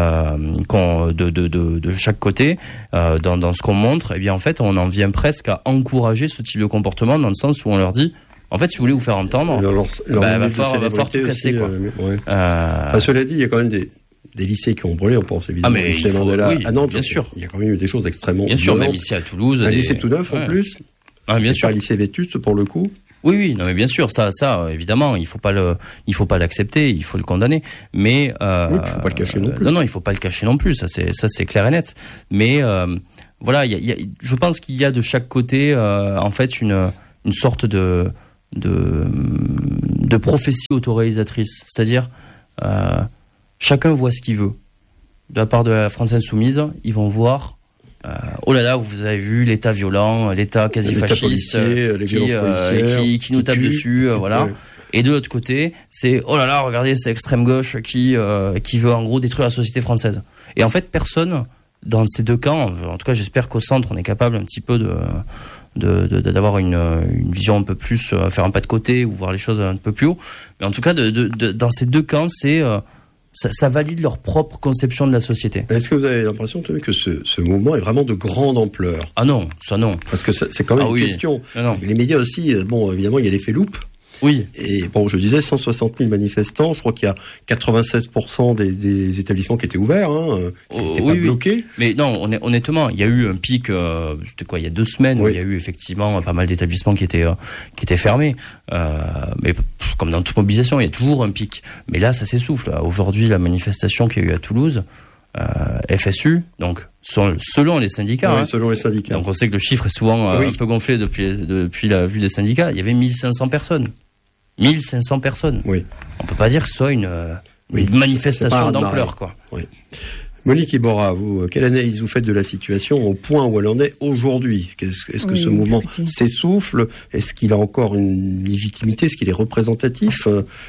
de chaque côté dans ce qu'on montre, eh bien, en fait, on en vient presque à encourager ce type de comportement, dans le sens où on leur dit, en fait, si vous voulez vous faire entendre, va falloir tout casser, quoi. Cela dit, il y a quand même des lycées qui ont brûlé, on pense évidemment au lycée Mandela à Nantes. Bien sûr. Il y a quand même eu des choses extrêmement bien sûr, même ici à Toulouse. Un lycée tout neuf en plus. Bien sûr. Pas un lycée vétuste pour le coup. Oui, non mais bien sûr, ça évidemment, il faut pas l'accepter, il faut le condamner, mais il faut pas le cacher non plus. Non, il faut pas le cacher non plus, ça c'est clair et net. Mais voilà, je pense qu'il y a de chaque côté en fait une sorte de prophétie autoréalisatrice, c'est-à-dire chacun voit ce qu'il veut. De la part de la France Insoumise, ils vont voir oh là là, vous avez vu l'état violent, l'état quasi fasciste qui nous tape dessus, voilà. Ouais. Et de l'autre côté, c'est oh là là, regardez, c'est l'extrême gauche qui veut en gros détruire la société française. Et en fait, personne dans ces deux camps, en tout cas, j'espère qu'au centre, on est capable un petit peu d'avoir une vision un peu plus, faire un pas de côté ou voir les choses un peu plus haut. Mais en tout cas, dans ces deux camps, c'est ça valide leur propre conception de la société. Est-ce que vous avez l'impression que ce mouvement est vraiment de grande ampleur ? Ah non, ça non. Parce que c'est quand même une question. Non. Les médias aussi, bon, évidemment, il y a l'effet loupe. Oui. Et bon, je disais 160 000 manifestants. Je crois qu'il y a 96% des établissements qui étaient ouverts, qui n'étaient pas bloqués. Mais non, honnêtement, il y a eu un pic. C'était quoi, il y a 2 semaines, où il y a eu effectivement pas mal d'établissements qui étaient fermés. Mais comme dans toute mobilisation, il y a toujours un pic. Mais là, ça s'essouffle. Aujourd'hui, la manifestation qu'il y a eu à Toulouse, FSU, donc selon les syndicats. Oui, selon les syndicats. Donc on sait que le chiffre est souvent un peu gonflé depuis la vue des syndicats. Il y avait 1500 personnes. 1500 personnes. Oui. On peut pas dire que ce soit une manifestation d'ampleur, quoi. Oui. Monique Iborra, vous, quelle analyse vous faites de la situation au point où elle en est aujourd'hui ? Est-ce que ce mouvement s'essouffle ? Est-ce qu'il a encore une légitimité ? Est-ce qu'il est représentatif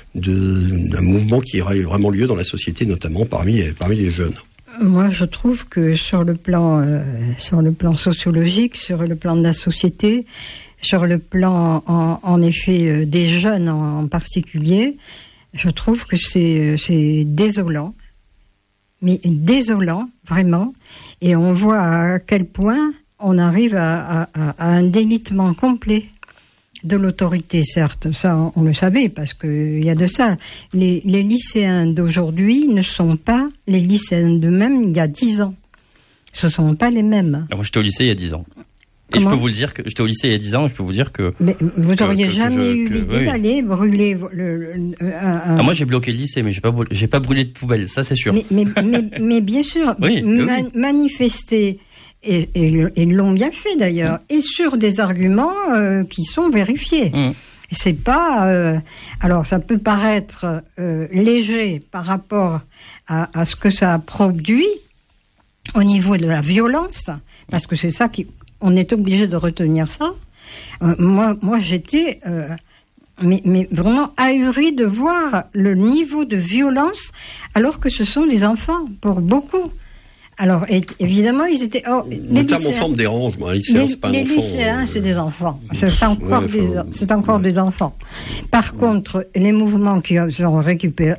d'un mouvement qui aurait vraiment lieu dans la société, notamment parmi les jeunes ? Moi, je trouve que sur le plan sociologique, sur le plan de la société, sur le plan, en effet, des jeunes en particulier, je trouve que c'est désolant. Mais désolant, vraiment. Et on voit à quel point on arrive à un délitement complet de l'autorité, certes. Ça, on le savait, parce qu'il y a de ça. Les lycéens d'aujourd'hui ne sont pas les lycéens d'eux-mêmes il y a 10 ans. Ce ne sont pas les mêmes. Moi, j'étais au lycée il y a 10 ans. Et je peux vous le dire que j'étais au lycée il y a 10 ans, et je peux vous dire que... Mais vous n'auriez jamais eu l'idée d'aller brûler moi, j'ai bloqué le lycée, mais j'ai pas brûlé de poubelle, ça c'est sûr. Mais bien sûr, manifester, et ils l'ont bien fait d'ailleurs, et sur des arguments qui sont vérifiés. C'est pas... alors, ça peut paraître léger par rapport à ce que ça a produit au niveau de la violence, parce que c'est ça on est obligé de retenir ça. Moi, j'étais mais vraiment ahurie de voir le niveau de violence, alors que ce sont des enfants, pour beaucoup. Alors, évidemment, ils étaient... notamment en forme dérangement. Un lycéen, c'est pas un enfant. Les lycéens, c'est des enfants. C'est encore des enfants. Par contre, les mouvements qui sont récupérés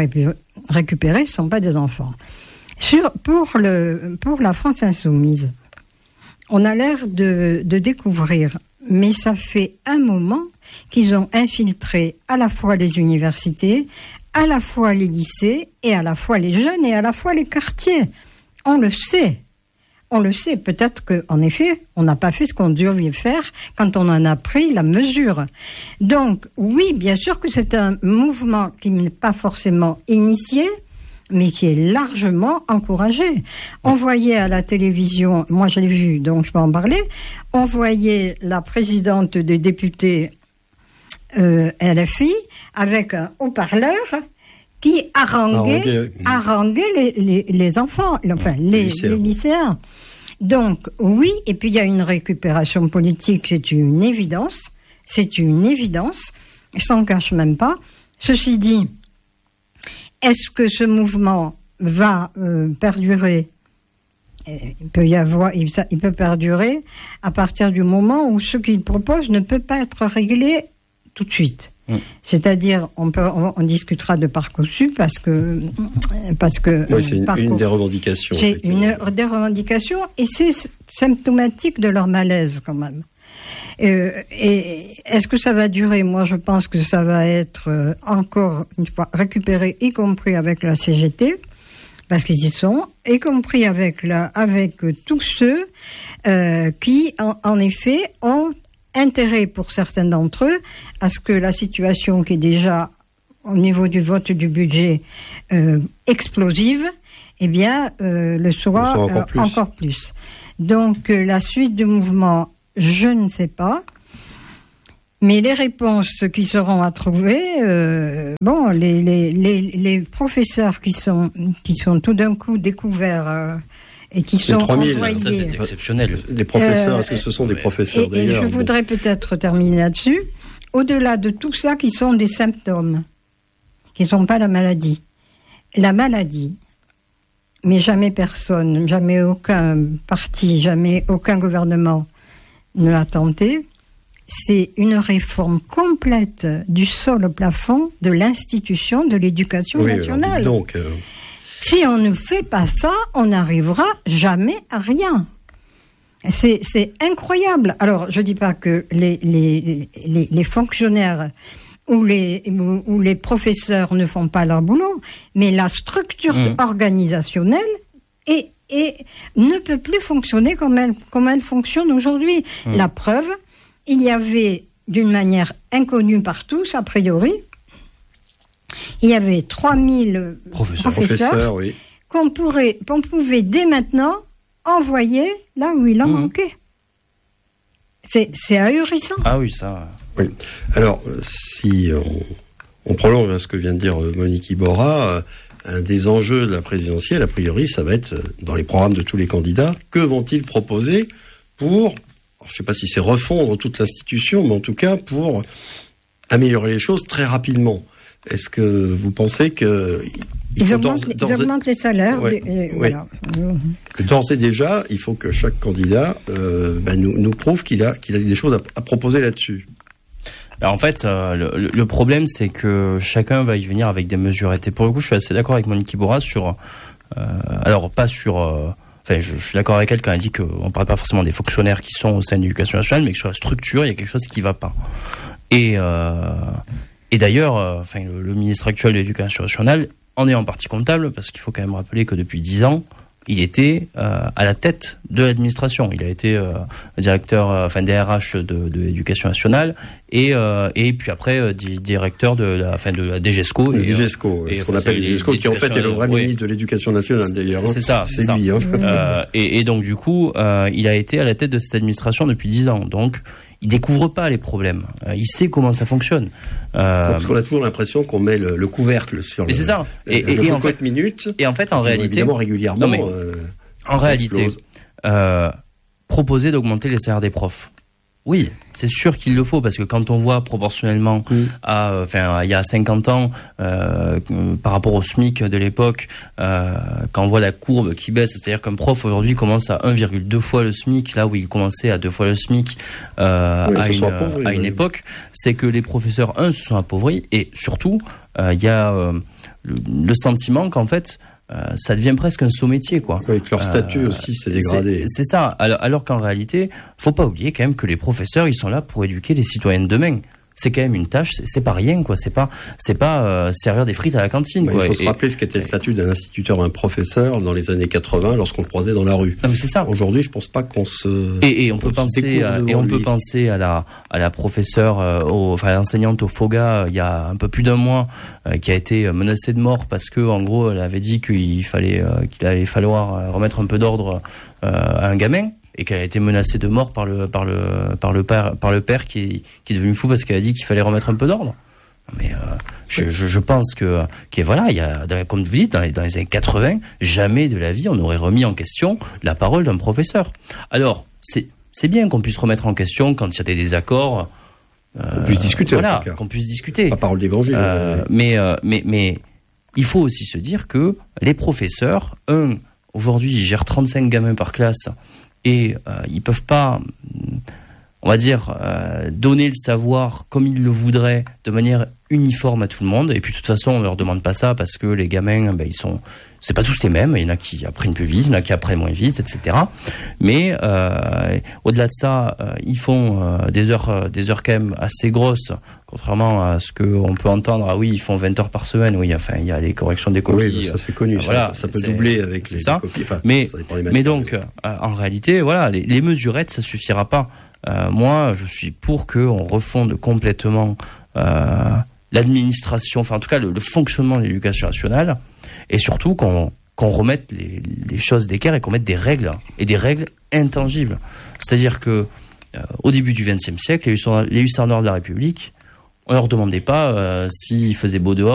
ne sont pas des enfants. Pour la France Insoumise, on a l'air de découvrir, mais ça fait un moment qu'ils ont infiltré à la fois les universités, à la fois les lycées, et à la fois les jeunes, et à la fois les quartiers. On le sait. on le sait. Peut-être qu'en effet, on n'a pas fait ce qu'on devait faire quand on en a pris la mesure. Donc, oui, bien sûr que c'est un mouvement qui n'est pas forcément initié, mais qui est largement encouragé. On voyait à la télévision, moi je l'ai vu, donc je peux en parler, on voyait la présidente des députés LFI avec un haut-parleur qui haranguait les enfants, enfin les lycéens. Donc oui, et puis il y a une récupération politique, c'est une évidence, je s'en cache même pas. Ceci dit, est-ce que ce mouvement va perdurer ? Il peut perdurer à partir du moment où ce qu'il propose ne peut pas être réglé tout de suite. C'est-à-dire, on discutera de Parcoursup parce que oui, c'est une des revendications. C'est une des revendications et c'est symptomatique de leur malaise quand même. Et est-ce que ça va durer ? Moi, je pense que ça va être encore une fois récupéré, y compris avec la CGT, parce qu'ils y sont, y compris avec tous ceux qui, en effet, ont intérêt pour certains d'entre eux à ce que la situation qui est déjà au niveau du vote du budget explosive, eh bien, le soit encore plus. Donc, la suite du mouvement, je ne sais pas. Mais les réponses qui seront à trouver, les professeurs qui sont tout d'un coup découverts et qui sont 3000, envoyés. Ça, c'est exceptionnel. Des professeurs, est-ce que ce sont des professeurs d'ailleurs ? Et je voudrais peut-être terminer là-dessus. Au-delà de tout ça, qui sont des symptômes, qui ne sont pas la maladie. La maladie, mais jamais personne, jamais aucun parti, jamais aucun gouvernement ne l'a tenté. C'est une réforme complète du sol au plafond de l'institution de l'éducation nationale. Donc, si on ne fait pas ça, on n'arrivera jamais à rien. C'est incroyable. Alors, je ne dis pas que les fonctionnaires ou les professeurs ne font pas leur boulot, mais la structure organisationnelle ne peut plus fonctionner comme elle fonctionne aujourd'hui. La preuve, il y avait, d'une manière inconnue par tous, a priori, il y avait 3000 professeurs oui, qu'on pouvait dès maintenant envoyer là où il en manquait. C'est ahurissant. Ah oui, ça... Oui. Alors, si on prolonge ce que vient de dire Monique Iborra, un des enjeux de la présidentielle, a priori, ça va être dans les programmes de tous les candidats. Que vont-ils proposer pour, je ne sais pas si c'est refondre toute l'institution, mais en tout cas pour améliorer les choses très rapidement. Est-ce que vous pensez que... Ils augmentent les salaires. Voilà. Que d'ores et déjà, il faut que chaque candidat nous prouve qu'il a des choses à proposer là-dessus. Alors en fait, le problème, c'est que chacun va y venir avec des mesures. Et pour le coup, je suis assez d'accord avec Monique Iborra sur... alors, pas sur... Enfin, je suis d'accord avec elle quand elle dit qu'on ne parle pas forcément des fonctionnaires qui sont au sein de l'éducation nationale, mais que sur la structure, il y a quelque chose qui ne va pas. Et d'ailleurs, le ministre actuel de l'éducation nationale en est en partie comptable, parce qu'il faut quand même rappeler que depuis 10 ans, il était à la tête de l'administration. Il a été directeur, DRH de l'éducation nationale, et puis après directeur de la DGESCO. Le DGESCO, ce qu'on appelle le DGESCO, qui en fait est le vrai ministre de l'éducation nationale d'ailleurs. C'est ça. C'est lui. Et donc du coup, il a été à la tête de cette administration depuis 10 ans. Donc, il découvre pas les problèmes. Il sait comment ça fonctionne. Parce qu'on a toujours l'impression qu'on met le couvercle sur le cocotte minute. Et en fait, en réalité, évidemment régulièrement. En réalité, proposer d'augmenter les salaires des profs. Oui, c'est sûr qu'il le faut, parce que quand on voit proportionnellement il y a 50 ans, par rapport au SMIC de l'époque, quand on voit la courbe qui baisse, c'est-à-dire qu'un prof aujourd'hui commence à 1,2 fois le SMIC, là où il commençait à 2 fois le SMIC à une époque, c'est que les professeurs, se sont appauvris, et surtout, il y a le sentiment qu'en fait, ça devient presque un sous-métier, quoi. Oui, que leur statut aussi s'est dégradé. C'est ça. Alors qu'en réalité, faut pas oublier quand même que les professeurs, ils sont là pour éduquer les citoyens de demain. c'est quand même une tâche, c'est pas rien, quoi. C'est pas servir des frites à la cantine, quoi. Il faut se rappeler ce qu'était le statut d'un instituteur, un professeur dans les années 80 lorsqu'on le croisait dans la rue. Non, mais c'est ça. Aujourd'hui, je pense pas qu'on se... Et on peut penser à la professeure, à l'enseignante au FOGA, il y a un peu plus d'un mois, qui a été menacée de mort parce que, en gros, elle avait dit qu'il allait falloir remettre un peu d'ordre à un gamin, et qu'elle a été menacée de mort par le père qui est devenu fou parce qu'elle a dit qu'il fallait remettre un peu d'ordre. Mais je pense que voilà, il y a, comme vous dites, dans les années 80, jamais de la vie on aurait remis en question la parole d'un professeur. Alors c'est bien qu'on puisse remettre en question quand il y a des désaccords. Qu'on puisse discuter. Voilà, qu'on puisse discuter. La parole d'évangile. Mais il faut aussi se dire que les professeurs, aujourd'hui, ils gèrent 35 gamins par classe et ils peuvent pas, on va dire, donner le savoir comme ils le voudraient de manière uniforme à tout le monde. Et puis de toute façon, on leur demande pas ça parce que les gamins, c'est pas tous les mêmes. Il y en a qui apprennent plus vite, il y en a qui apprennent moins vite, etc. Mais au-delà de ça, ils font des heures quand même assez grosses, contrairement à ce qu'on peut entendre. Ah oui, ils font 20 heures par semaine. Oui, enfin, il y a les corrections des copies. Oui, ça c'est connu. Voilà, ça peut doubler avec les copies. Enfin, mais donc, en réalité, voilà, les mesurettes, ça suffira pas. Moi, je suis pour qu'on refonde complètement l'administration, enfin en tout cas le fonctionnement de l'éducation nationale, et surtout qu'on remette les choses d'équerre et qu'on mette des règles, et des règles intangibles. C'est-à-dire que au début du XXe siècle, les hussards noirs de la République, on leur demandait pas s'il faisait beau dehors,